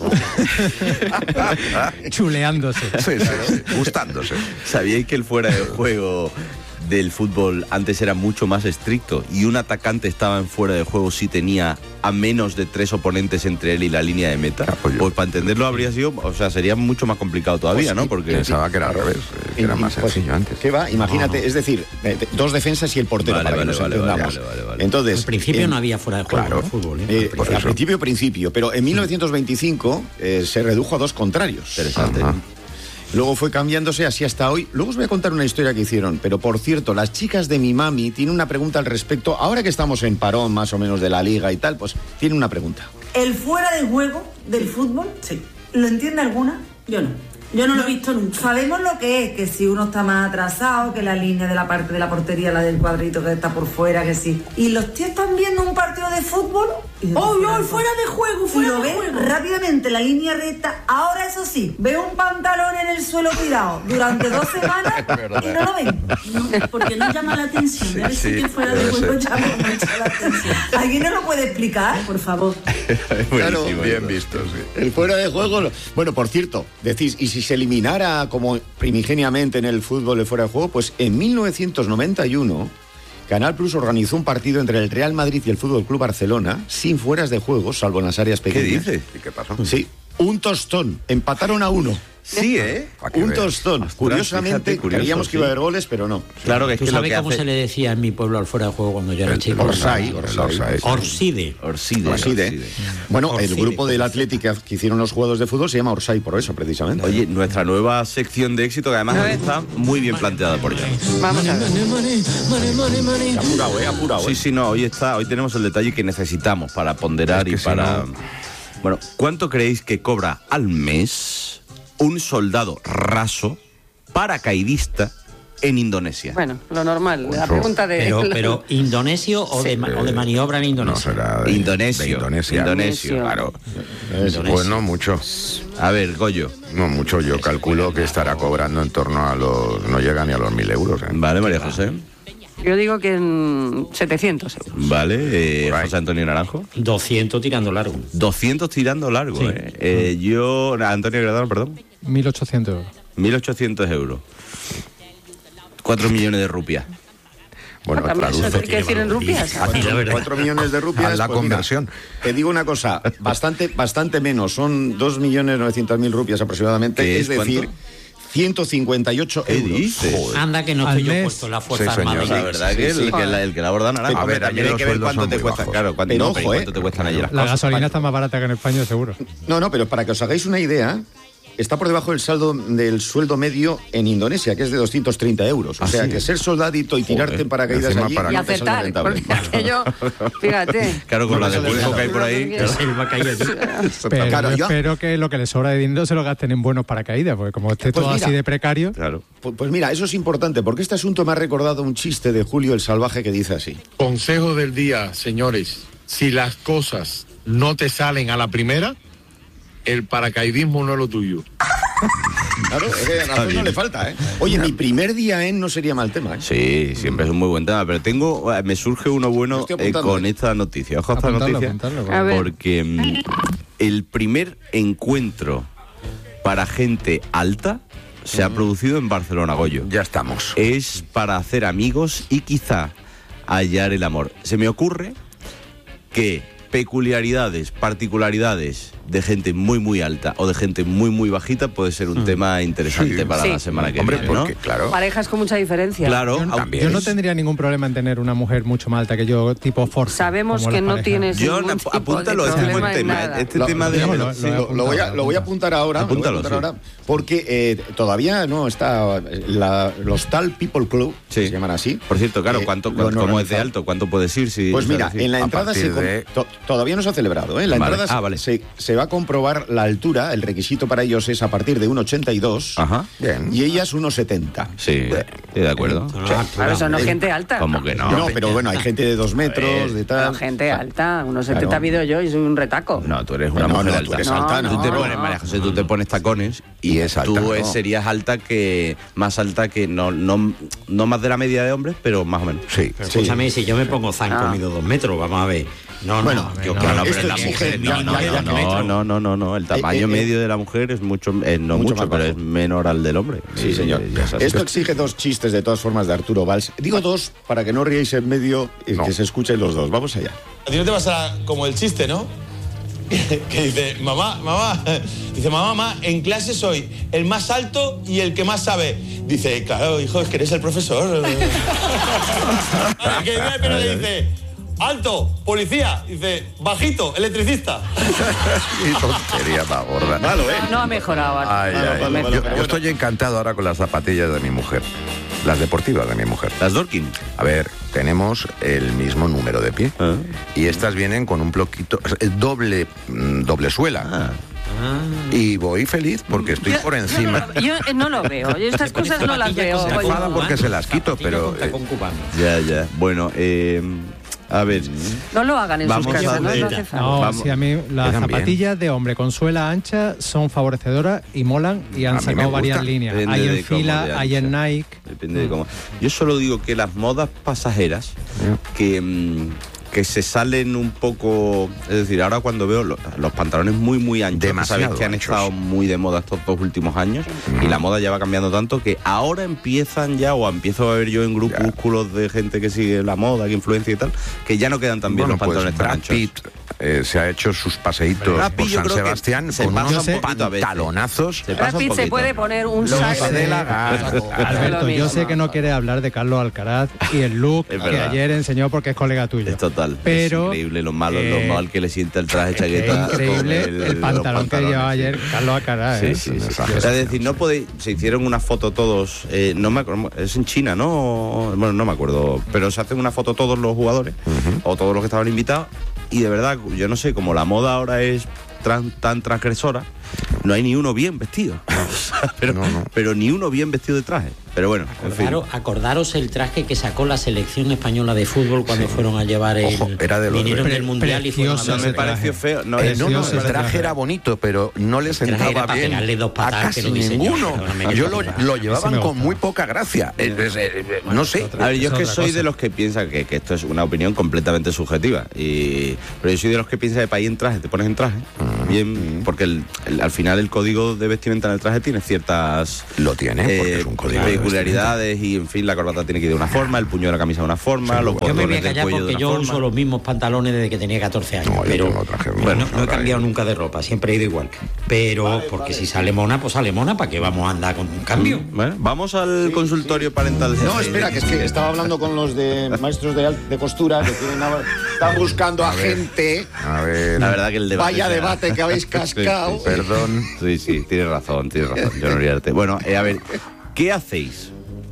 C. Chuleándose. Sí, sí, sí, gustándose. ¿Sabíais que el fuera de juego del fútbol antes era mucho más estricto y un atacante estaba en fuera de juego si tenía a menos de tres oponentes entre él y la línea de meta? Pues para entenderlo habría sido, o sea, sería mucho más complicado todavía, Pues ¿no? sí, Porque Pensaba que era al revés, eh, que era más Pues, sencillo antes. ¿Qué va? Imagínate, es decir, eh, te- dos defensas y el portero, Vale, para vale, que nos vale, entendamos. vale, vale, vale. Entonces, Al principio en- no había fuera de juego Claro. en el fútbol. ¿eh? Eh, Al al principio, principio, pero en mil novecientos veinticinco eh, se redujo a dos contrarios. Interesante. Ajá. Luego fue cambiándose así hasta hoy. Luego os voy a contar una historia que hicieron. Pero por cierto, las chicas de mi mami tienen una pregunta al respecto. Ahora que estamos en parón más o menos de la liga y tal, pues tienen una pregunta. ¿El fuera de juego del fútbol? Sí. ¿Lo entiende alguna? Yo no. Yo no lo he visto nunca. Sabemos lo que es, que si uno está más atrasado, que la línea de la parte de la portería, la del cuadrito que está por fuera, que sí. ¿Y los tíos están viendo un partido de fútbol? ¡Oh, no! ¡Fuera de juego! ¡Fuera de juego! Y lo ven rápidamente, la línea recta. Ahora, eso sí, veo un pantalón en el suelo tirado durante dos semanas y no lo ven. No, porque no llama la atención. Debe Sí, ser sí, que fuera de debe juego ser. llama mucho la atención. ¿Alguien nos lo puede explicar? Por favor. Claro, Bien visto, sí. El fuera de juego. lo- Bueno, por cierto, decís, y si se eliminara como primigeniamente en el fútbol el fuera de juego, pues en mil novecientos noventa y uno Canal Plus organizó un partido entre el Real Madrid y el Fútbol Club Barcelona sin fueras de juego, salvo en las áreas ¿Qué pequeñas. dice? ¿Y qué pasó? Sí, un tostón. Empataron a uno. Sí, ¿eh? Un tostón. Ostras, Curiosamente, fíjate, curioso, creíamos que sí. iba a haber goles, pero no. Claro que es ¿Tú que lo sabes que cómo hace... se le decía en mi pueblo al fuera de juego cuando yo era chico? Orsay, Orsay. Orside. Orside. Orside. Bueno, Orside, el grupo del pues. Atlético que hicieron los juegos de fútbol se llama Orsay por eso, precisamente. Oye, nuestra nueva sección de éxito, que además A ver. está muy bien planteada por Jan. Vamos a ver. Apurado, ¿eh? Apurado, Sí, ¿eh? sí, no, hoy está, hoy tenemos el detalle que necesitamos para ponderar Es que y si para... no- Bueno, ¿cuánto creéis que cobra al mes un soldado raso paracaidista en Indonesia? Bueno, lo normal, la pregunta de... Pero, pero ¿indonesio o, de, ma- o de maniobra en No Indonesia? será de, Indonesio. de Indonesia. Indonesio. Claro. Indonesio. Pues no mucho. A ver, Goyo. No mucho. Yo calculo que estará cobrando en torno a los... No llega ni a los mil euros. ¿eh? Vale, María José. Yo digo que en setecientos euros. Vale, eh, José Antonio Naranjo. doscientos tirando largo. doscientos tirando largo, Sí. eh. Eh, Yo, Antonio Gradano, perdón. mil ochocientos euros. mil ochocientos euros. cuatro millones de rupias. Bueno, Ah, también, traduce. ¿eso hay que decir en rupias? Cuatro millones de rupias. Haz la pues mira, conversión. te digo una cosa, bastante, bastante menos, son dos millones novecientos mil rupias aproximadamente, ¿Qué es es decir, cuánto? ciento cincuenta y ocho ¿Qué euros. dices? Joder. Anda que no Al estoy yo mes. puesto en la Fuerza Sí, señor. Armada. La verdad Sí, que, sí. el, que la- el que la borda naranja. A ver, también aquí hay que los ver sueldos cuánto son te muy cuesta. bajos. Claro, cuánto, Pero no, ojo, pero ¿y cuánto eh. te cuestan allí las La cosas? gasolina está más barata que en España, seguro. No, no, pero para que os hagáis una idea, está por debajo del saldo del sueldo medio en Indonesia, que es de doscientos treinta euros. O ¿Ah, sea, sí? que ser soldadito y tirarte Joder. en paracaídas Encima allí para- Y no te sale aceptar, rentable. porque aquello, fíjate. Claro, con la de No, no, pulso no, que hay por ahí. no, claro. El bacallo. Pero Claro, yo yo- espero que lo que les sobra de dinero se lo gasten en buenos paracaídas, porque como esté Pues todo mira. así de precario... Claro. Pues, pues mira, eso es importante, porque este asunto me ha recordado un chiste de Julio el Salvaje que dice así. Consejo del día, señores. Si las cosas no te salen a la primera, el paracaidismo no es lo tuyo. Claro, es que razón no le falta, ¿eh? Oye, mi primer día en no sería mal tema, ¿eh? Sí, siempre es un muy buen tema, pero tengo, me surge uno bueno Estoy eh, apuntando, con ¿eh? esta noticia. Ojo a esta Apuntarlo, noticia, apuntarlo, porque- A ver. porque mm, el primer encuentro para gente alta se ha producido en Barcelona, Goyo. Ya estamos. Es para hacer amigos y quizá hallar el amor. Se me ocurre que peculiaridades, particularidades de gente muy muy alta o de gente muy muy bajita puede ser un tema interesante Sí. para Sí. la semana que Hombre, viene, ¿no? porque, claro. Parejas con mucha diferencia. Claro, Yo, aunque- yo no tendría ningún problema en tener una mujer mucho más alta que yo, tipo Forza. Sabemos como que las no parejas. tienes John, ningún ap- tipo apúntalo, de este es un problema buen en tema. nada. Este Lo- tema de... lo- lo- Sí, lo, lo voy a, lo voy a apuntar ahora, Apúntalo, lo voy a apuntar sí. ahora, porque eh, todavía no está la- los tal People Club, Sí. se llaman así. Por cierto, claro, Eh, ¿cuánto, lo cuánto- han ¿cómo es de organizado. alto? ¿Cuánto puedes ir? Si, Pues o sea, mira, decir, en la a entrada partir se com- de- to- todavía no se ha celebrado, ¿eh? En la Vale. entrada Ah, vale. se, se va a comprobar la altura, el requisito para ellos es a partir de uno ochenta y dos Ajá. Bien. y ellas uno setenta. Sí, estoy de acuerdo. Claro, eso no es gente alta. ¿Cómo que no? No, pero bueno, hay gente de dos metros, de Pero tal. gente alta, unos Claro. setenta mido yo y soy un retaco. No, tú eres una No, mujer no, alta. tú eres alta, Tú no, te no, pones, no. María José, tú te pones tacones y, Y es alta, tú eh, no. serías alta que... Más alta que... No, no, no más de la media de hombres, pero más o menos. Sí. Pero Sí. escúchame, si yo me pongo zanco, Ah. mido dos metros, vamos a ver. No, Bueno, no, yo no, creo no, que esto pero la exige- mujer, ya- no, no, ya- ya- no, no, no, no, no, el tamaño eh, eh, medio de la mujer es mucho, eh, no mucho mucho, más pero bajo. es menor al del hombre. Sí, Y- señor. y ya sabes. Esto exige dos chistes de todas formas de Arturo Valls. Digo dos para que no ríais en medio y No. que se escuchen los dos. Vamos allá. A ti no te pasará como el chiste, ¿no? Que dice, mamá, mamá, dice, mamá, mamá, en clase soy el más alto y el que más sabe. Dice, claro, hijo, es que eres el profesor. Que viene, pero le dice, alto, policía. Dice, bajito, electricista. Y tontería más gorda. Malo, ¿eh? No ha mejorado. Ay, Malo, ay, malo, malo, yo, pero yo bueno. estoy encantado ahora con las zapatillas de mi mujer. Las deportivas de mi mujer. Las Dorkin. A ver, tenemos el mismo número de pie. Ah. Y estas vienen con un bloquito, es doble, mm, doble suela. Ah. Y voy feliz porque estoy Yo- por encima. Yo, no- yo, eh, no lo veo. Yo estas cosas no las veo. Se Goyo. enfada porque se las quito, pero... eh, Ya, ya. Bueno, eh, a ver. No lo hagan en Vamos sus casas, a no ver. no hace falta. No, Vamos. sí, a mí las Quedan bien. zapatillas de hombre con suela ancha son favorecedoras y molan y A han mí me sacado varias gusta. líneas. Depende Hay de en cómo fila, de hay en Nike. Depende de cómo. Yo solo digo que las modas pasajeras que, mm, que se salen un poco, es decir, ahora cuando veo los, los pantalones muy muy anchos, demasiado sabéis que han anchos. estado muy de moda estos dos últimos años Mm. y la moda ya va cambiando tanto que ahora empiezan ya, o empiezo a ver yo en grupúsculos de gente que sigue la moda, que influencia y tal, que ya no quedan tan bien Bueno, los pantalones pues tan Brad anchos. Pitt eh, se ha hecho sus paseitos Brad Pitt por yo San creo que Sebastián se con pasa unos un poquito a veces. pantalonazos. Se Brad pasa un Pitt se poquito. puede poner un Lo saco. que dé la gana. Alberto, yo sé que no quieres hablar de Carlos Alcaraz y el look Es que verdad. ayer enseñó porque es colega tuyo. Es total, Pero, es increíble lo malo, eh, lo mal que le sienta el traje Es chaqueta. increíble con el, los pantalón que pantalones, llevaba sí. ayer Carlos Alcaraz. Sí, ¿eh? sí, sí. Yo Es sé. decir, no podéis, se hicieron una foto todos, eh, no me acuerdo, es en China, ¿no? Bueno, no me acuerdo, pero se hacen una foto todos los jugadores o todos los que estaban invitados y de verdad, yo no sé, como la moda ahora es tran- tan transgresora, no hay ni uno bien vestido. O sea, pero, pero ni uno bien vestido de traje. Pero bueno, en fin. Acordaros, acordaros el traje que sacó la selección española de fútbol cuando fueron a llevar el Ojo, era de los vinieron pre- del mundial y fueron a precioso No me pareció feo. No, Eh, es- no, no, me el parece traje feo. era bonito, pero no le traje sentaba era para bien pegarle dos a patadas que casi lo diseñó, ninguno. perdóname, Yo que lo, no- lo Ese llevaban me con gusta. muy poca gracia. Eh, es, eh, eh, no sé. A ver, yo es que otra soy cosa. de los que piensan que, que esto es una opinión completamente subjetiva. Y, pero yo soy de los que piensan que para ir en traje, te pones en traje. Bien, porque el- el- al final el código de vestimenta en el traje tiene ciertas Lo tiene, porque es un código de peculiaridades y, en fin, la corbata tiene que ir de una forma, el puño de la camisa de una forma, los Yo me voy a botones del callar cuello de porque una yo forma. uso los mismos pantalones desde que tenía catorce años. No, yo pero tengo traje bueno, nuevo, no he ahora cambiado ahí. nunca de ropa, siempre he ido igual. Pero porque si sale mona, pues sale mona, ¿para qué vamos a andar con un cambio? Bueno, vamos al consultorio parental. No, espera, que es que estaba hablando con los de maestros de, al- de costura que tienen ahora- están buscando a, A ver. gente. A ver. La verdad que el debate. Vaya sea- debate que habéis cascado. Sí, sí, sí. Perdón. Sí, sí, tienes razón, tienes razón, John Uriarte. Bueno, eh, a ver, ¿qué hacéis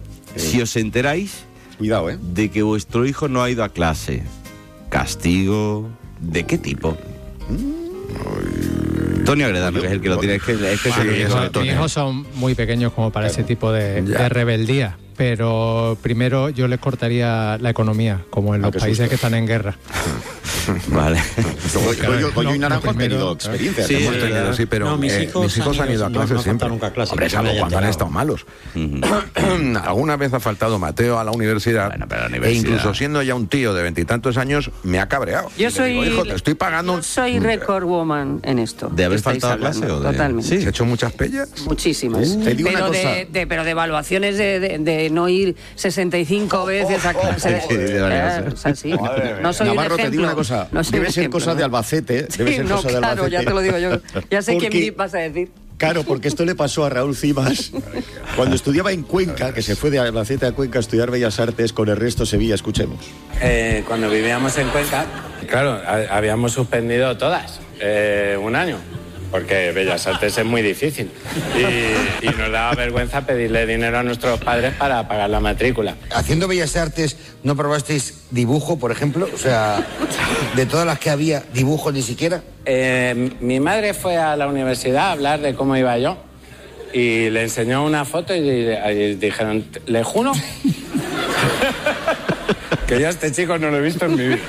si os enteráis Cuidado, ¿eh? de que vuestro hijo no ha ido a clase? ¿Castigo? ¿De qué tipo? Tony Agredano, que es el que lo tiene. Es que, es que Bueno, es el mis que- hijos- mis hijos son muy pequeños como para ese tipo de, de rebeldía, pero primero yo les cortaría la economía, como en los qué países susto. que están en guerra. Vale. Goyo, Goyo y No, Naranjo lo han tenido primero, experiencia. Sí, hemos ¿no? tenido, sí, pero No, mis eh, hijos mis hijos han han ido ido- a no- clase no han siempre. faltado nunca a clase, Hombre, que salvo me haya cuando han enterado. estado malos. Alguna vez ha faltado Mateo a la universidad, Bueno, pero la e universidad. incluso siendo ya un tío de veintitantos años, me ha cabreado. Yo Y le digo, soy- hijo, te estoy pagando. Yo soy record woman en esto. ¿De haber que estáis faltado a hablando. clase o de- Totalmente. ¿Se ha hecho muchas pellas? Muchísimas. Uh, te digo pero, una cosa. de, de- pero de evaluaciones de, de- de no ir sesenta y cinco veces a clase. Sí, de varias. Eh, o sea, sí. No soy un Navarro, te digo ejemplo. una cosa. No soy debe un ser ejemplo, cosa ¿no? de Albacete. Debe Sí, ser no, cosa de claro, Albacete. ya te lo digo yo. Ya sé Porque- quién vas a decir. Claro, porque esto le pasó a Raúl Cimas cuando estudiaba en Cuenca, que se fue de Albacete a Cuenca a estudiar Bellas Artes con Ernesto Sevilla. Escuchemos. Eh, cuando vivíamos en Cuenca, claro, a- habíamos suspendido todas eh, un año, porque Bellas Artes es muy difícil. Y, y nos daba vergüenza pedirle dinero a nuestros padres para pagar la matrícula. Haciendo Bellas Artes, ¿no probasteis dibujo, por ejemplo? O sea, de todas las que había, dibujo ni siquiera. Eh, mi madre fue a la universidad a hablar de cómo iba yo y le enseñó una foto y, y dijeron, ¿le juro? Que yo a este chico no lo he visto en mi vida.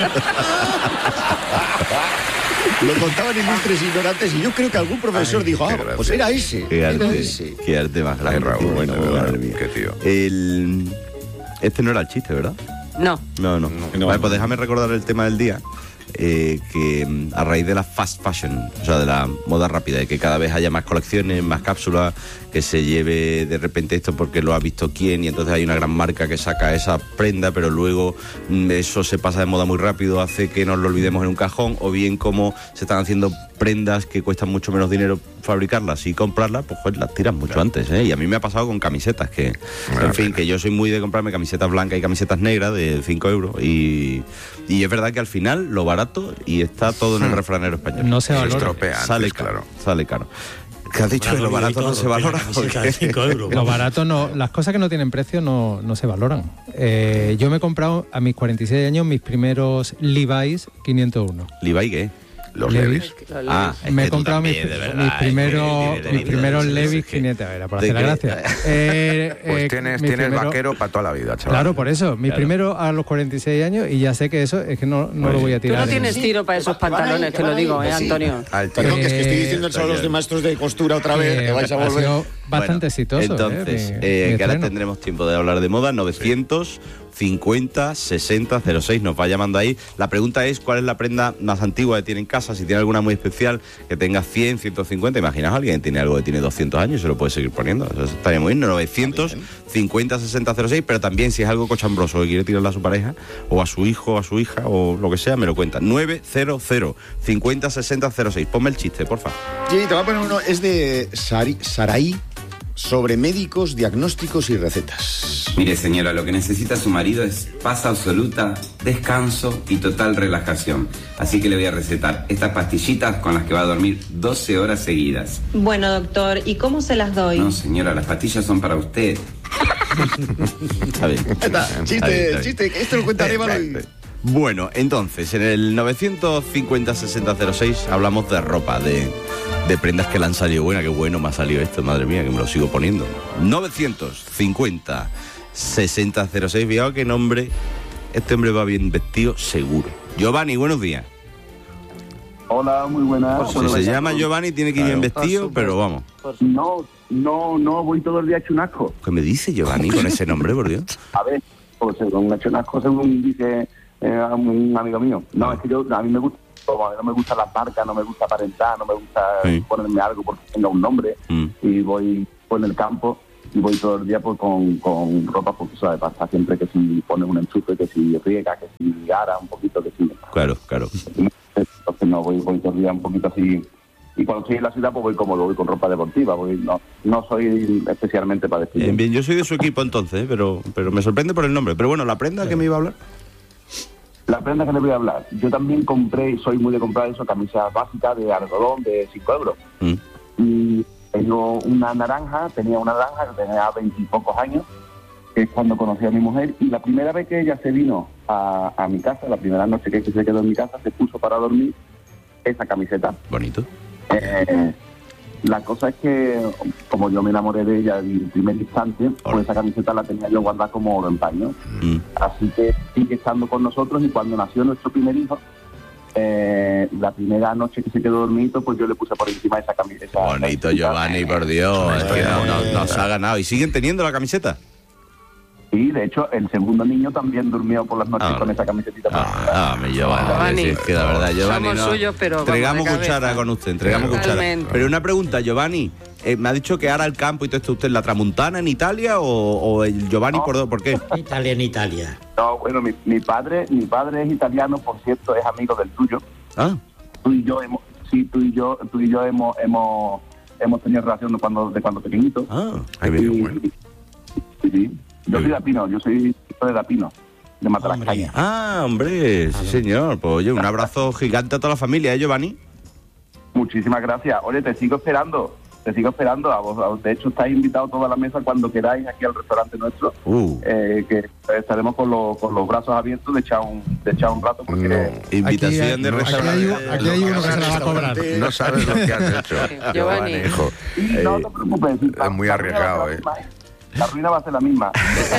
Lo contaban ilustres ignorantes y yo creo que algún profesor dijo, ah, pues era ese. Qué Era arte, ese. qué arte más grande. Ay, Raúl, bueno, de verdad, madre mía. qué tío. El... Este no era el chiste, ¿verdad? No. No, no. Vale, pues déjame recordar el tema del día. eh, que mm, a raíz de la fast fashion, o sea, de la moda rápida, de que cada vez haya más colecciones, más cápsulas, que se lleve de repente esto porque lo ha visto quién y entonces hay una gran marca que saca esa prenda, pero luego mm, eso se pasa de moda muy rápido, hace que nos lo olvidemos en un cajón, o bien como se están haciendo prendas que cuestan mucho menos dinero fabricarlas y comprarlas, pues joder, las tiras mucho antes, ¿eh? Y a mí me ha pasado con camisetas, que, en fin, que yo soy muy de comprarme camisetas blancas y camisetas negras de cinco euros, y, y es verdad que al final lo barato, y está todo en el refranero español. No se valora. estropea Sale caro, sale caro. ¿Qué has dicho? Que lo barato no se valora. Lo barato no, las cosas que no tienen precio no, no se valoran. Eh, yo me he comprado a mis cuarenta y seis años mis primeros Levi's quinientos uno. ¿Levi qué? Los Levi's. Ah, me he es que tú comprado mis, también, de verdad, mis es primeros, que- de- de- mis de- primeros de- de- Levi's es que- quinientos, a ver, para ¿de hacer la qué? gracia. Eh, Pues eh, tienes, mi tienes primero- vaquero para toda la vida, chaval. Claro, por eso. Mi Claro. primero a los cuarenta y seis años, y ya sé que eso es que no, no lo voy a Tú tirar. no en- tienes tiro para esos pantalones, te lo digo, ¿eh, Antonio? Perdón, que es que estoy diciendo el a los de maestros de costura otra vez, que vais a ha volver. sido bastante exitoso. Entonces, ¿eh? Mi- eh, mi que ahora estreno. tendremos tiempo de hablar de moda. novecientos cincuenta sesenta cero seis. Nos va llamando ahí. La pregunta es, ¿cuál es la prenda más antigua que tiene en casa? Si tiene alguna muy especial, que tenga cien, ciento cincuenta. Imaginaos, alguien tiene algo que tiene doscientos años y se lo puede seguir poniendo. Eso estaría muy bien. novecientos cincuenta sesenta cero seis. Pero también, si es algo cochambroso que quiere tirarle a su pareja, o a su hijo, o a su hija, o lo que sea, me lo cuenta. nueve cero cero cincuenta sesenta cero seis. Ponme el chiste, porfa. Sí, te voy a poner uno. Es de Sari, Saraí, sobre médicos, diagnósticos y recetas. Mire, señora, lo que necesita su marido es paz absoluta, descanso y total relajación. Así que le voy a recetar estas pastillitas con las que va a dormir doce horas seguidas. Bueno, doctor, ¿y cómo se las doy? No, señora, las pastillas son para usted. Está bien. Está, chiste, Está bien, está bien. chiste, que esto lo cuenta Arévalo y... Bueno, entonces, en el novecientos cincuenta sesenta cero seis hablamos de ropa, de, de prendas que le han salido buena. Qué bueno me ha salido esto, madre mía, que me lo sigo poniendo. novecientos cincuenta sesenta cero seis. Fijaos qué nombre. Este hombre va bien vestido, seguro. Giovanni, buenos días. Hola, muy buenas. Si se llama Giovanni, tiene que ir bien vestido, pero vamos. No, no, no, voy todo el día hecho un asco. ¿Qué me dice Giovanni con ese nombre, por Dios? A ver, pues según hecho un asco, según dice eh, un amigo mío. No, es que yo, a mí me gusta, como no me gusta la marca, no me gusta aparentar, no me gusta Sí. ponerme algo porque tenga un nombre. Mm. Y voy por el campo y voy todo el día pues con, con ropa, porque sabes, pasa siempre que si pone un enchufe, que si riega, que si ara un poquito, que si... Claro, claro. Entonces no, voy, voy todo el día un poquito así. Y cuando estoy en la ciudad pues voy cómodo, voy con ropa deportiva, voy, no, no soy especialmente para vestir. Bien, bien, yo soy de su equipo entonces, ¿eh? pero, pero me sorprende por el nombre. Pero bueno, la prenda que me iba a hablar. La prenda que le voy a hablar, yo también compré, soy muy de comprar eso, camisas básicas de algodón de cinco euros. Mm. Y tengo una naranja, tenía una naranja que tenía veintipocos años, que es cuando conocí a mi mujer, y la primera vez que ella se vino a, a mi casa, la primera noche que se quedó en mi casa, se puso para dormir esa camiseta. Bonito. Eh, la cosa es que, como yo me enamoré de ella en el primer instante, pues esa camiseta la tenía yo guardada como oro en paño. Mm. Así que sigue estando con nosotros, y cuando nació nuestro primer hijo, eh, la primera noche que se quedó dormido, pues yo le puse por encima esa camiseta. Bonito, Giovanni, por Dios. Es que no, no, nos ha ganado. ¿Y siguen teniendo la camiseta? Sí, de hecho, el segundo niño también durmió por las noches Ah, con esa camiseta. Ah, me Giovanni. Giovanni. Sí, es que la verdad, Giovanni. Somos no. suyos, pero vamos Entregamos de cabeza. cuchara con usted, entregamos cuchara. Totalmente. Pero una pregunta, Giovanni. Eh, ¿Me ha dicho que ahora el campo y todo esto usted en la Tramuntana en Italia o, o el Giovanni por, por qué? Italia en Italia. No, bueno, mi, mi padre mi padre es italiano, por cierto, es amigo del tuyo. Ah. Tú y yo hemos, sí, tú y yo, tú y yo hemos, hemos, hemos tenido relación de cuando, de cuando pequeñito. Ah, sí, sí, sí. Yo soy de Apino, yo soy hijo de Apino, de Matalascaña. Ah, hombre, sí señor. Pues oye, un abrazo gigante a toda la familia, ¿eh, Giovanni? Muchísimas gracias. Oye, te sigo esperando. Te sigo esperando. A vos, a vos, de hecho, estáis invitados toda la mesa cuando queráis aquí al restaurante nuestro. Uh. Eh, que estaremos con, los con los brazos abiertos de echar un, de echar un rato. Porque Invitación de restaurante. Aquí hay uno que se la va a cobrar. No sabes lo que has hecho. Giovanni. hijo. Sí, no te preocupes. Es muy arriesgado, ¿eh? La ruina va a ser la misma.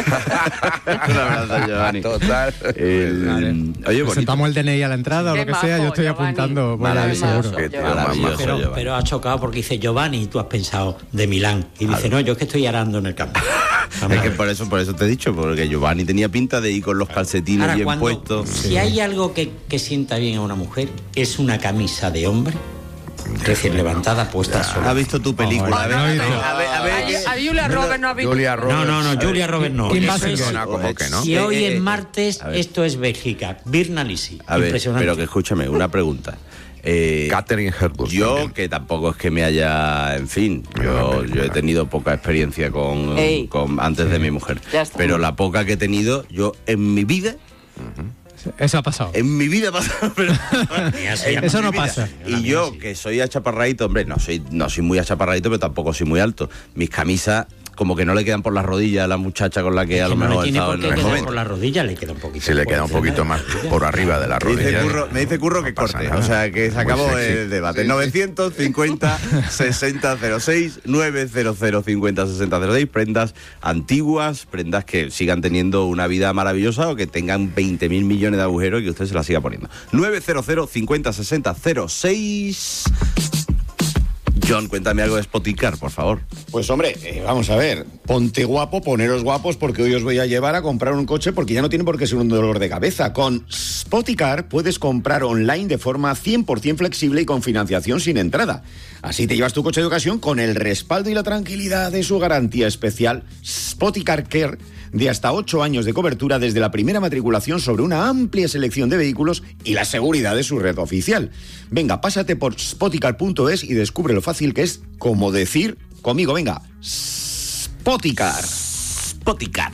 Un abrazo, Giovanni. Total. El, oye, bonito. Presentamos el D N I a la entrada o lo que sea, yo estoy apuntando. Bueno, ahí seguro. Pero, pero ha chocado porque dice Giovanni y tú has pensado de Milán. Y dice, no, yo es que estoy arando en el campo. Es que por eso, por eso te he dicho, porque Giovanni tenía pinta de ir con los calcetines Ahora, bien cuando- puestos. Si hay algo que, que sienta bien a una mujer, es una camisa de hombre, recién levantada, puesta sola. ¿Has visto tu película? A ver, a ver, a ver, a ver. A Julia Roberts no ha visto. Julia No, no, no, Julia Roberts no. Kim Eso Basinger. es- Suena como que no. Si hoy Eh, eh, es martes, esto es Bélgica. Birnalisi. A ver, Impresionante. pero que escúchame, una pregunta. Eh, Catherine Hepburn. yo, que tampoco es que me haya, en fin, yo, yo he tenido poca experiencia con, Ey. con antes de mi mujer. Ya está. Pero la poca que he tenido, yo en mi vida, Eso ha pasado. en mi vida ha pasado, pero en Eso mi no vida. pasa. Y yo, que soy achaparradito, hombre, no soy, no soy muy achaparradito, pero tampoco soy muy alto. Mis camisas como que no le quedan por las rodillas a la muchacha con la que a lo no mejor le he tiene estado por en qué el quedar momento. por la rodilla, le queda un poquito. Si le queda un por poquito encima. más por arriba de la Me dice, rodilla. curro, me dice Curro que pasa corte, nada. o sea que se Muy acabó sexy. el debate. Sí, sí. novecientos cincuenta sesenta cero seis, novecientos cincuenta sesenta cero seis, prendas antiguas, prendas que sigan teniendo una vida maravillosa o que tengan veinte mil millones de agujeros y que usted se las siga poniendo. novecientos cincuenta sesenta cero seis. John, cuéntame algo de Spoticar, por favor. Pues hombre, eh, vamos a ver, ponte guapo, poneros guapos, porque hoy os voy a llevar a comprar un coche porque ya no tiene por qué ser un dolor de cabeza. Con Spoticar puedes comprar online de forma cien por ciento flexible y con financiación sin entrada. Así te llevas tu coche de ocasión con el respaldo y la tranquilidad de su garantía especial Spoticar Care, de hasta ocho años de cobertura desde la primera matriculación sobre una amplia selección de vehículos y la seguridad de su red oficial. Venga, pásate por spoticar punto es y descubre lo fácil que es como decir conmigo, venga, Spoticar. Spoticar.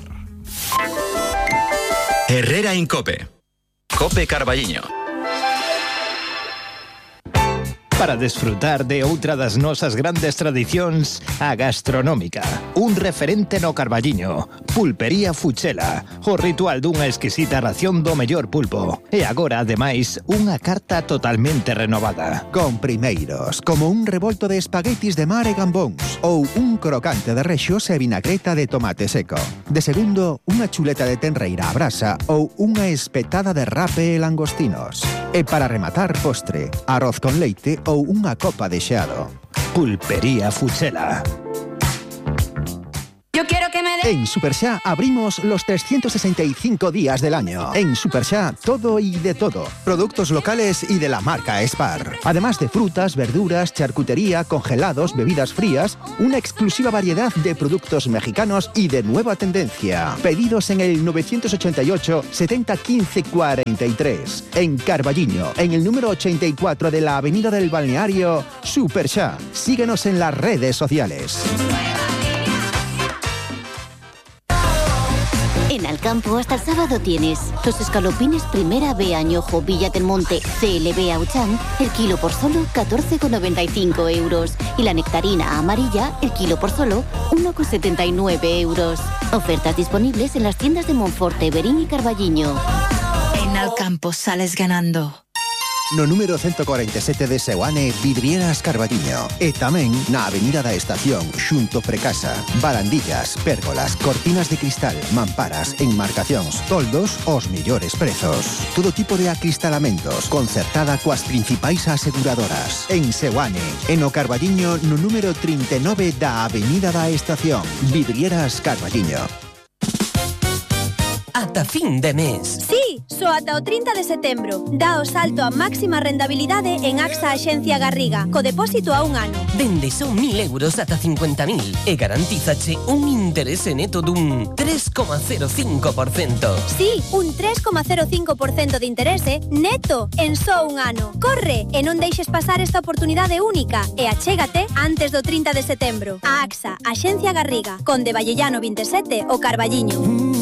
Herrera en Cope. Cope Carballiño. Para desfrutar de outra das nosas grandes tradicións, a gastronómica. Un referente no Carballiño. Pulpería Fuchela. O ritual dunha exquisita ración do mellor pulpo. E agora, ademais, unha carta totalmente renovada. Con primeiros, como un revolto de espaguetis de mar e gambóns, ou un crocante de rexos e vinagreta de tomate seco. De segundo, unha chuleta de tenreira a brasa ou unha espetada de rape e langostinos. E para rematar, postre, arroz con leite ou unha copa de xeado. Pulpería Fuchela. Yo quiero que me dé... En Superxá abrimos los trescientos sesenta y cinco días del año. En Superxá, todo y de todo. Productos locales y de la marca Spar. Además de frutas, verduras, charcutería, congelados, bebidas frías, una exclusiva variedad de productos mexicanos y de nueva tendencia. Pedidos en el novecientos ochenta y ocho, setenta, quince, cuarenta y tres. En Carballiño, en el número ochenta y cuatro de la Avenida del Balneario, Superxá. Síguenos en las redes sociales. En Alcampo hasta el sábado tienes los escalopines Primera B Añojo Villa del Monte C L B Auchan, el kilo por solo catorce con noventa y cinco euros. Y la nectarina amarilla, el kilo por solo uno con setenta y nueve euros. Ofertas disponibles en las tiendas de Monforte, Verín y Carballiño. En Alcampo sales ganando. No número ciento cuarenta y siete de Seoane, Vidrieras Carballiño. E tamén na Avenida da Estación, xunto Precasa. Barandillas, pérgolas, cortinas de cristal, mamparas, enmarcacións, toldos, os millores prezos. Todo tipo de acristalamentos, concertada coas principais aseguradoras. En Seoane, en o Carballiño, no número trinta e nove da Avenida da Estación. Vidrieras Carballiño. Ata fin de mes. Sí, só ata o trinta de setembro. Dá o salto a máxima rendabilidade en AXA Axencia Garriga, co depósito a un ano. Dende son mil euros ata cincuenta mil e garantízache un interese neto dun tres coma cero cinco por cento. Sí, un tres coma cero cinco por cento de interese neto en só un ano. Corre e non deixes pasar esta oportunidade única e achégate antes do trinta de setembro. A AXA Axencia Garriga, Conde Vallellano vinte e sete, o Carballiño.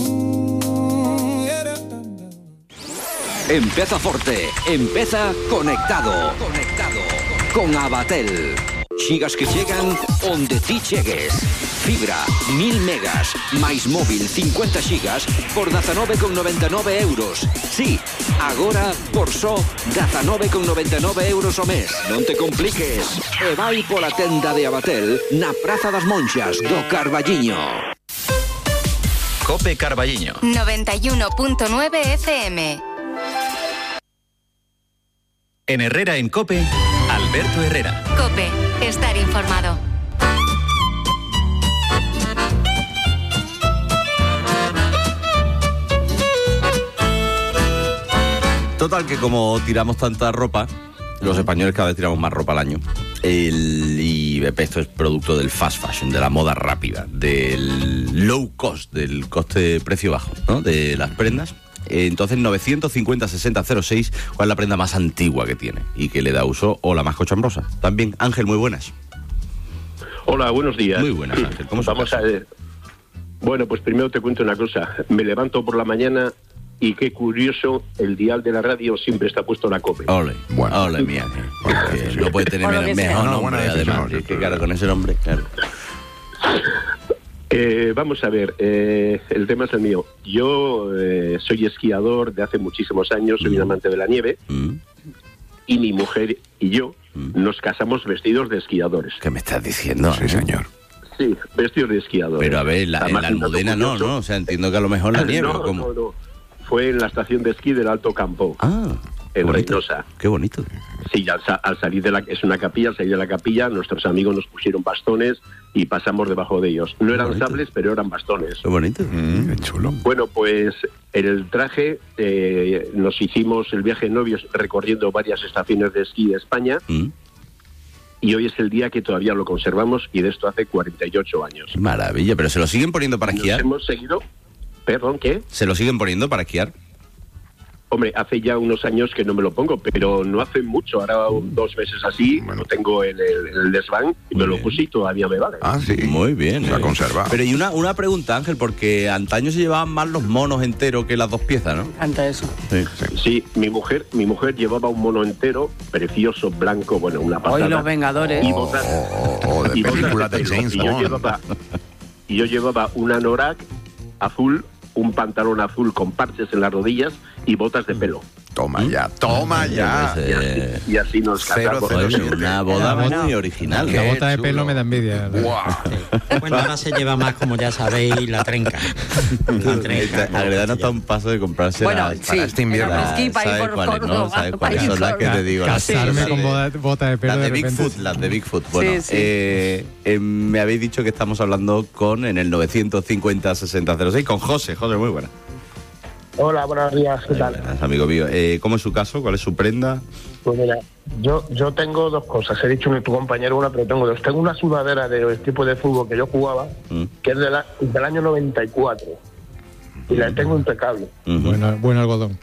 Empeza forte, empeza conectado. Conectado con Abatel. Xigas que chegan onde ti chegues. Fibra, mil megas, máis móvil cincuenta xigas por dezanove con noventa e nove euros. Sí, agora por só dezanove con noventa e nove euros o mes. Non te compliques. E vai pola tenda de Abatel na Praza das Monxas do Carballiño. Cope Carballiño. noventa y uno punto nueve F M. En Herrera en Cope, Alberto Herrera. Cope, estar informado. Total, que como tiramos tanta ropa, los españoles cada vez tiramos más ropa al año. El, y esto es producto del fast fashion, de la moda rápida, del low cost, del coste-precio bajo, ¿no? De las prendas. Entonces, novecientos cincuenta, sesenta, cero seis, ¿cuál es la prenda más antigua que tiene y que le da uso, o la más cochambrosa? También, Ángel, muy buenas. Hola, buenos días. Muy buenas, Ángel. ¿Cómo Vamos a ver. Bueno, pues primero te cuento una cosa. Me levanto por la mañana y qué curioso, el dial de la radio siempre está puesto la Cope. Ole, bueno. Ole, mía. Porque no puede tener menos, mejor nombre, no, además. Es que claro, con ese nombre, claro. Eh, vamos a ver, eh, el tema es el mío. Yo eh, soy esquiador de hace muchísimos años, soy mm. un amante de la nieve, mm. y mi mujer y yo mm. nos casamos vestidos de esquiadores. ¿Qué me estás diciendo? Sí, señor. Sí, vestidos de esquiadores. Pero a ver, la, en la Almudena no, ¿no? O sea, entiendo que a lo mejor la nieve. No, ¿cómo? no, no. Fue en la estación de esquí del Alto Campo. Ah. en bonito. Reynosa. Qué bonito. Sí, al, sa- al salir de la... Es una capilla, al salir de la capilla, nuestros amigos nos pusieron bastones y pasamos debajo de ellos. No eran bonito. sables, pero eran bastones. Qué bonito. Mm, qué chulo. Bueno, pues en el traje eh, nos hicimos el viaje de novios recorriendo varias estaciones de esquí de España. Mm. Y hoy es el día que todavía lo conservamos y de esto hace cuarenta y ocho años. Qué maravilla, pero ¿se lo siguen poniendo para Nos esquiar? hemos seguido... Perdón, ¿qué? ¿Se lo siguen poniendo para esquiar? Hombre, hace ya unos años que no me lo pongo, pero no hace mucho. Ahora dos meses así, lo tengo en el, en el desván y me lo puse y todavía me vale. Ah, sí. Muy bien. Se ha eh. conservado. Pero y una, una pregunta, Ángel, porque antaño se llevaban más los monos enteros que las dos piezas, ¿no? Canta eso. Sí. Sí, mi mujer, mi mujer llevaba un mono entero, precioso, blanco, bueno, una pasada. Hoy los Vengadores. Y botas, Oh, oh, oh, de y botas película de pelo. James y yo Bond. llevaba, y yo llevaba un anorak azul, un pantalón azul con parches en las rodillas y botas de pelo. Toma ya, toma ya. Y así, y así nos Cero, casamos. cero, Oye, siete. una boda Bueno, muy original. La Qué bota de chulo. pelo me da envidia. Bueno, ahora se lleva más, como ya sabéis, la trenca. La trenca. Agredano está a un paso de comprarse Bueno, la- sí, para este invierno. el esquí para ir ¿Sabes por cuáles, no? Córdoba, ¿Sabes para cuáles ir son las por- que te digo? Las- Casarme las con de- boda, bota de pelo Las de de repente. Bigfoot, las de Bigfoot. Bueno, Sí, sí. eh, eh, me habéis dicho que estamos hablando con en el novecientos cincuenta sesenta cero seis con José. José, muy buena. Hola, buenos días, ¿qué tal? Buenas, amigo mío. Eh, ¿Cómo es su caso? ¿Cuál es su prenda? Pues mira, yo, yo tengo dos cosas. He dicho que tu compañero una, pero tengo dos. Tengo una sudadera del tipo de fútbol que yo jugaba, Mm. que es de la- del año noventa y cuatro. Y la tengo impecable. Bueno, buen algodón.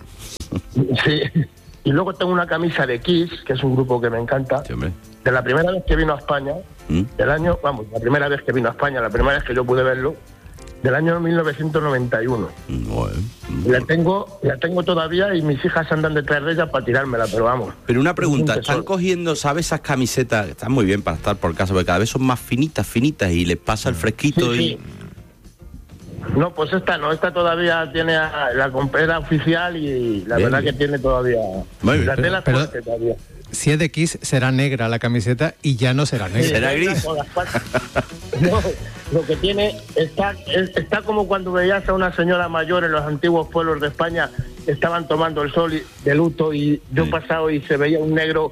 Sí. Y luego tengo una camisa de Kiss, que es un grupo que me encanta. De la primera vez que vino a España, ¿Mm? del año, vamos, la primera vez que vino a España, la primera vez que yo pude verlo, del año mil novecientos noventa y uno. Y la tengo, la tengo todavía y mis hijas andan detrás de ella para tirármela, pero vamos. Pero una pregunta, Es un ¿están tesoro. cogiendo, sabes, esas camisetas que están muy bien para estar por casa, porque cada vez son más finitas, finitas y les pasa el fresquito Sí, y... sí. No, pues esta no, esta todavía tiene a- la comprera oficial y la Bien, verdad bien. que tiene todavía. Muy bien. La tela es Pero- fuerte todavía. Si es de Kiss, será negra la camiseta y ya no será negra. Sí, negra con las patas. No, lo que tiene está es- está como cuando veías a una señora mayor en los antiguos pueblos de España que estaban tomando el sol y- de luto y yo he pasado y se veía un negro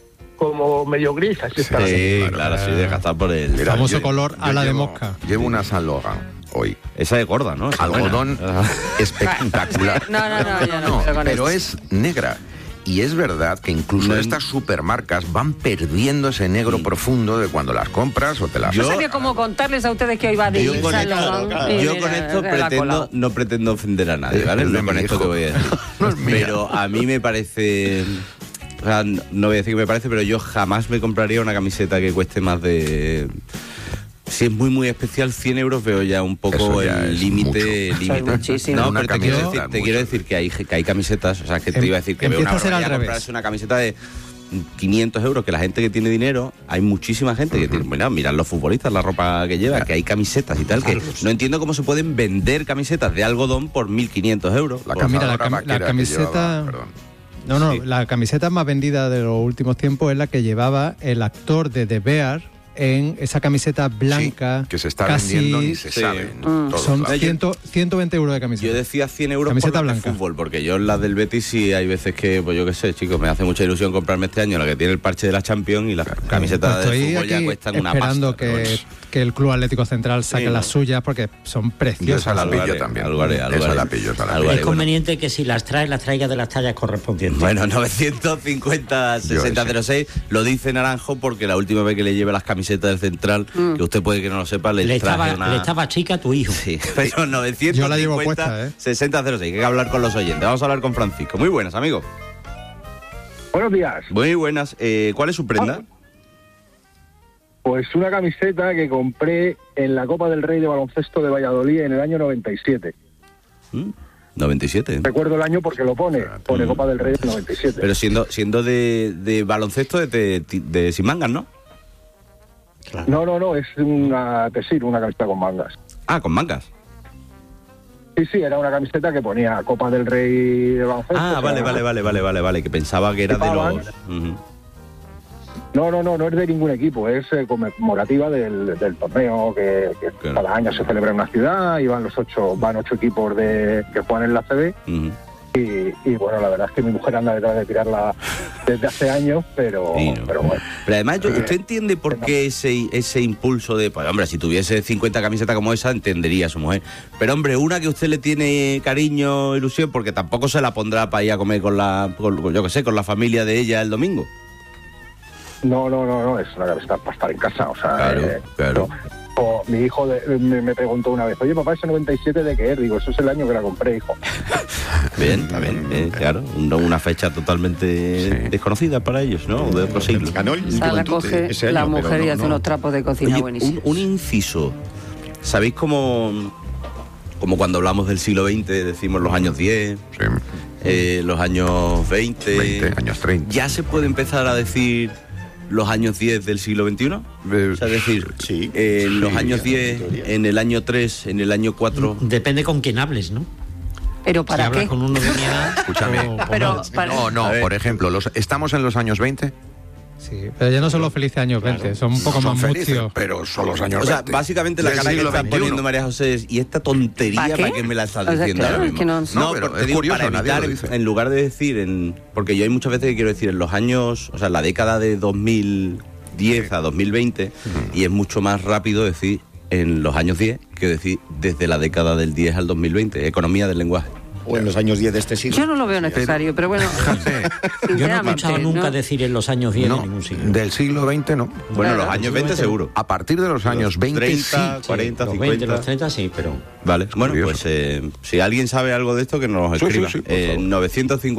como medio gris, así estaba. Sí, claro, sí, deja estar por el... Mira, yo- yo ala de llevo- mosca. Llevo una Saint Laurent hoy. Esa es gorda, ¿no? Esa es Algodón buena. espectacular. No, no, no, ya no. pero con pero esto. es negra. Y es verdad que incluso estas supermarcas van perdiendo ese negro profundo de cuando las compras o te las... No sabía cómo contarles a ustedes que hoy va de Yo con San esto, Laurent y yo mira, con esto se la ha pretendo, colado. no pretendo ofender a nadie, Es- ¿vale? es de No con mi esto hijo. que voy a decir. No es mía. Pero a mí me parece... O sea, no voy a decir que me parece, pero yo jamás me compraría una camiseta que cueste más de... Si es muy, muy especial, cien euros veo ya un poco Eso ya el es límite. mucho. límite. Eso es muchísimo. No, Una pero te quiero camiseta decir, te mucho. quiero decir que hay, que hay camisetas, o sea, que te Em- iba a decir que veo una empieza a ser al barbaridad revés. comprarse una camiseta de quinientos euros, que la gente que tiene dinero, hay muchísima gente que tiene, bueno, mirad los futbolistas, la ropa que lleva, que hay camisetas y tal, que no entiendo cómo se pueden vender camisetas de algodón por mil quinientos euros. La Pues mira, la, cazadora cam- la vaquera que camiseta... llevaba, perdón. No, no, la camiseta más vendida de los últimos tiempos es la que llevaba el actor de The Bear en esa camiseta blanca. que se está casi, vendiendo ni se sabe en todos Son lados. cien, ciento veinte euros de camiseta. Yo decía cien euros Camiseta por las de blanca. fútbol, porque yo en las del Betis sí hay veces que, pues yo qué sé, chicos, me hace mucha ilusión comprarme este año la que tiene el parche de la Champions y las camisetas Pues de estoy fútbol ya aquí cuestan una esperando pasta. pero que, bueno. que el Club Atlético Central saque Sí, ¿no? las suyas porque son Yo preciosas. esa la Algo pillo haré, también. algo haré, algo Esa haré. la pillo, esa la Algo pillo. haré, Es bueno. conveniente que si las traes, las traigas de las tallas correspondientes. Bueno, novecientos cincuenta sesenta cero seis lo dice Naranjo porque la última vez que le lleve las camisetas del Central, que usted puede que no lo sepa, le, le, traje estaba, una... le estaba chica a tu hijo. Sí, pero novecientos cincuenta Yo la llevo puesta, ¿eh? sesenta cero seis, que hay que hablar con los oyentes. Vamos a hablar con Francisco. Muy buenas, amigo. Buenos días. Muy buenas. Eh, ¿Cuál es su prenda? Pues una camiseta que compré en la Copa del Rey de Baloncesto de Valladolid en el año noventa y siete. ¿Mm? noventa y siete. Recuerdo el año porque lo pone, pone Copa del Rey del noventa y siete. Pero siendo siendo de, de baloncesto de, de, de sin mangas, ¿no? No, no, no, es una tesir, una camiseta con mangas. Ah, con mangas. Sí, sí, era una camiseta que ponía Copa del Rey de baloncesto. Ah, vale, que era- vale, vale, vale, vale, vale, que pensaba que era de Llevaban- los... Ujú. No, no, no, no es de ningún equipo, es eh, conmemorativa del, del torneo que, que cada año se celebra en una ciudad y van los ocho, van ocho equipos de que juegan en la C B Ujú. y, y bueno, la verdad es que mi mujer anda detrás de tirarla desde hace años, pero, Sí, no. pero bueno. Pero además, yo- ¿usted entiende por qué ese, ese impulso de, pues hombre, si tuviese cincuenta camisetas como esa, entendería a su mujer? Pero hombre, una que usted le tiene cariño, ilusión, porque tampoco se la pondrá para ir a comer con la, con- yo qué sé, con la familia de ella el domingo. No, no, no, no, es una camiseta para estar en casa, o sea... Claro, eh, claro. no. O mi hijo de- me, me preguntó una vez, oye papá, ¿ese noventa y siete de qué es? Digo, eso es el año que la compré, hijo. Bien, está bien, eh, claro, una, una fecha totalmente desconocida para ellos, ¿no? De otro siglo. Mm. O sea, la coge la mujer y hace unos trapos de cocina Oye, buenísimos. un, un inciso. ¿Sabéis cómo, como cuando hablamos del siglo veinte, decimos los años diez, eh, los años veinte, veinte, años treinta. ¿Ya se puede empezar a decir los años diez del siglo veintiuno? O sea, es decir, eh, en los sí, años en diez, teoría. en el año tres, en el año cuatro... Depende con quién hables, ¿no? ¿Pero para si hablas qué? con uno de mi edad... Escúchame. o- o Pero no. para- No, no, por ejemplo, los, ¿estamos en los años veinte? Sí, pero ya no son los felices años veinte, son un poco No más son felices, mucios. pero son los años O sea, veinte. básicamente la Del cara que siglo está veintiuno. poniendo María José es, ¿y esta tontería ¿Pa' para qué? qué me la estás O sea, diciendo claro, ahora es mismo? que no- No, pero porque es digo, curioso, para nadie evitar, lo dice. en lugar de decir, en, porque yo hay muchas veces que quiero decir en los años, o sea, la década de dos mil diez a dos mil veinte, y es mucho más rápido decir en los años diez que decir desde la década del diez al dos mil veinte, economía del lenguaje. O en los años diez de este siglo. Yo no lo veo necesario, pero bueno, Yo no he sinceramente, escuchado nunca ¿no? decir en los años diez No, en ningún siglo. del siglo veinte no. Bueno, Claro. los años veinte seguro. A partir de los años veinte treinta, sí. cuarenta, Los cincuenta. veinte, los treinta sí, pero... Vale, bueno, curioso. pues eh, si alguien sabe algo de esto, que nos Sí, sí, escriba. sí, por Eh, favor. novecientos cincuenta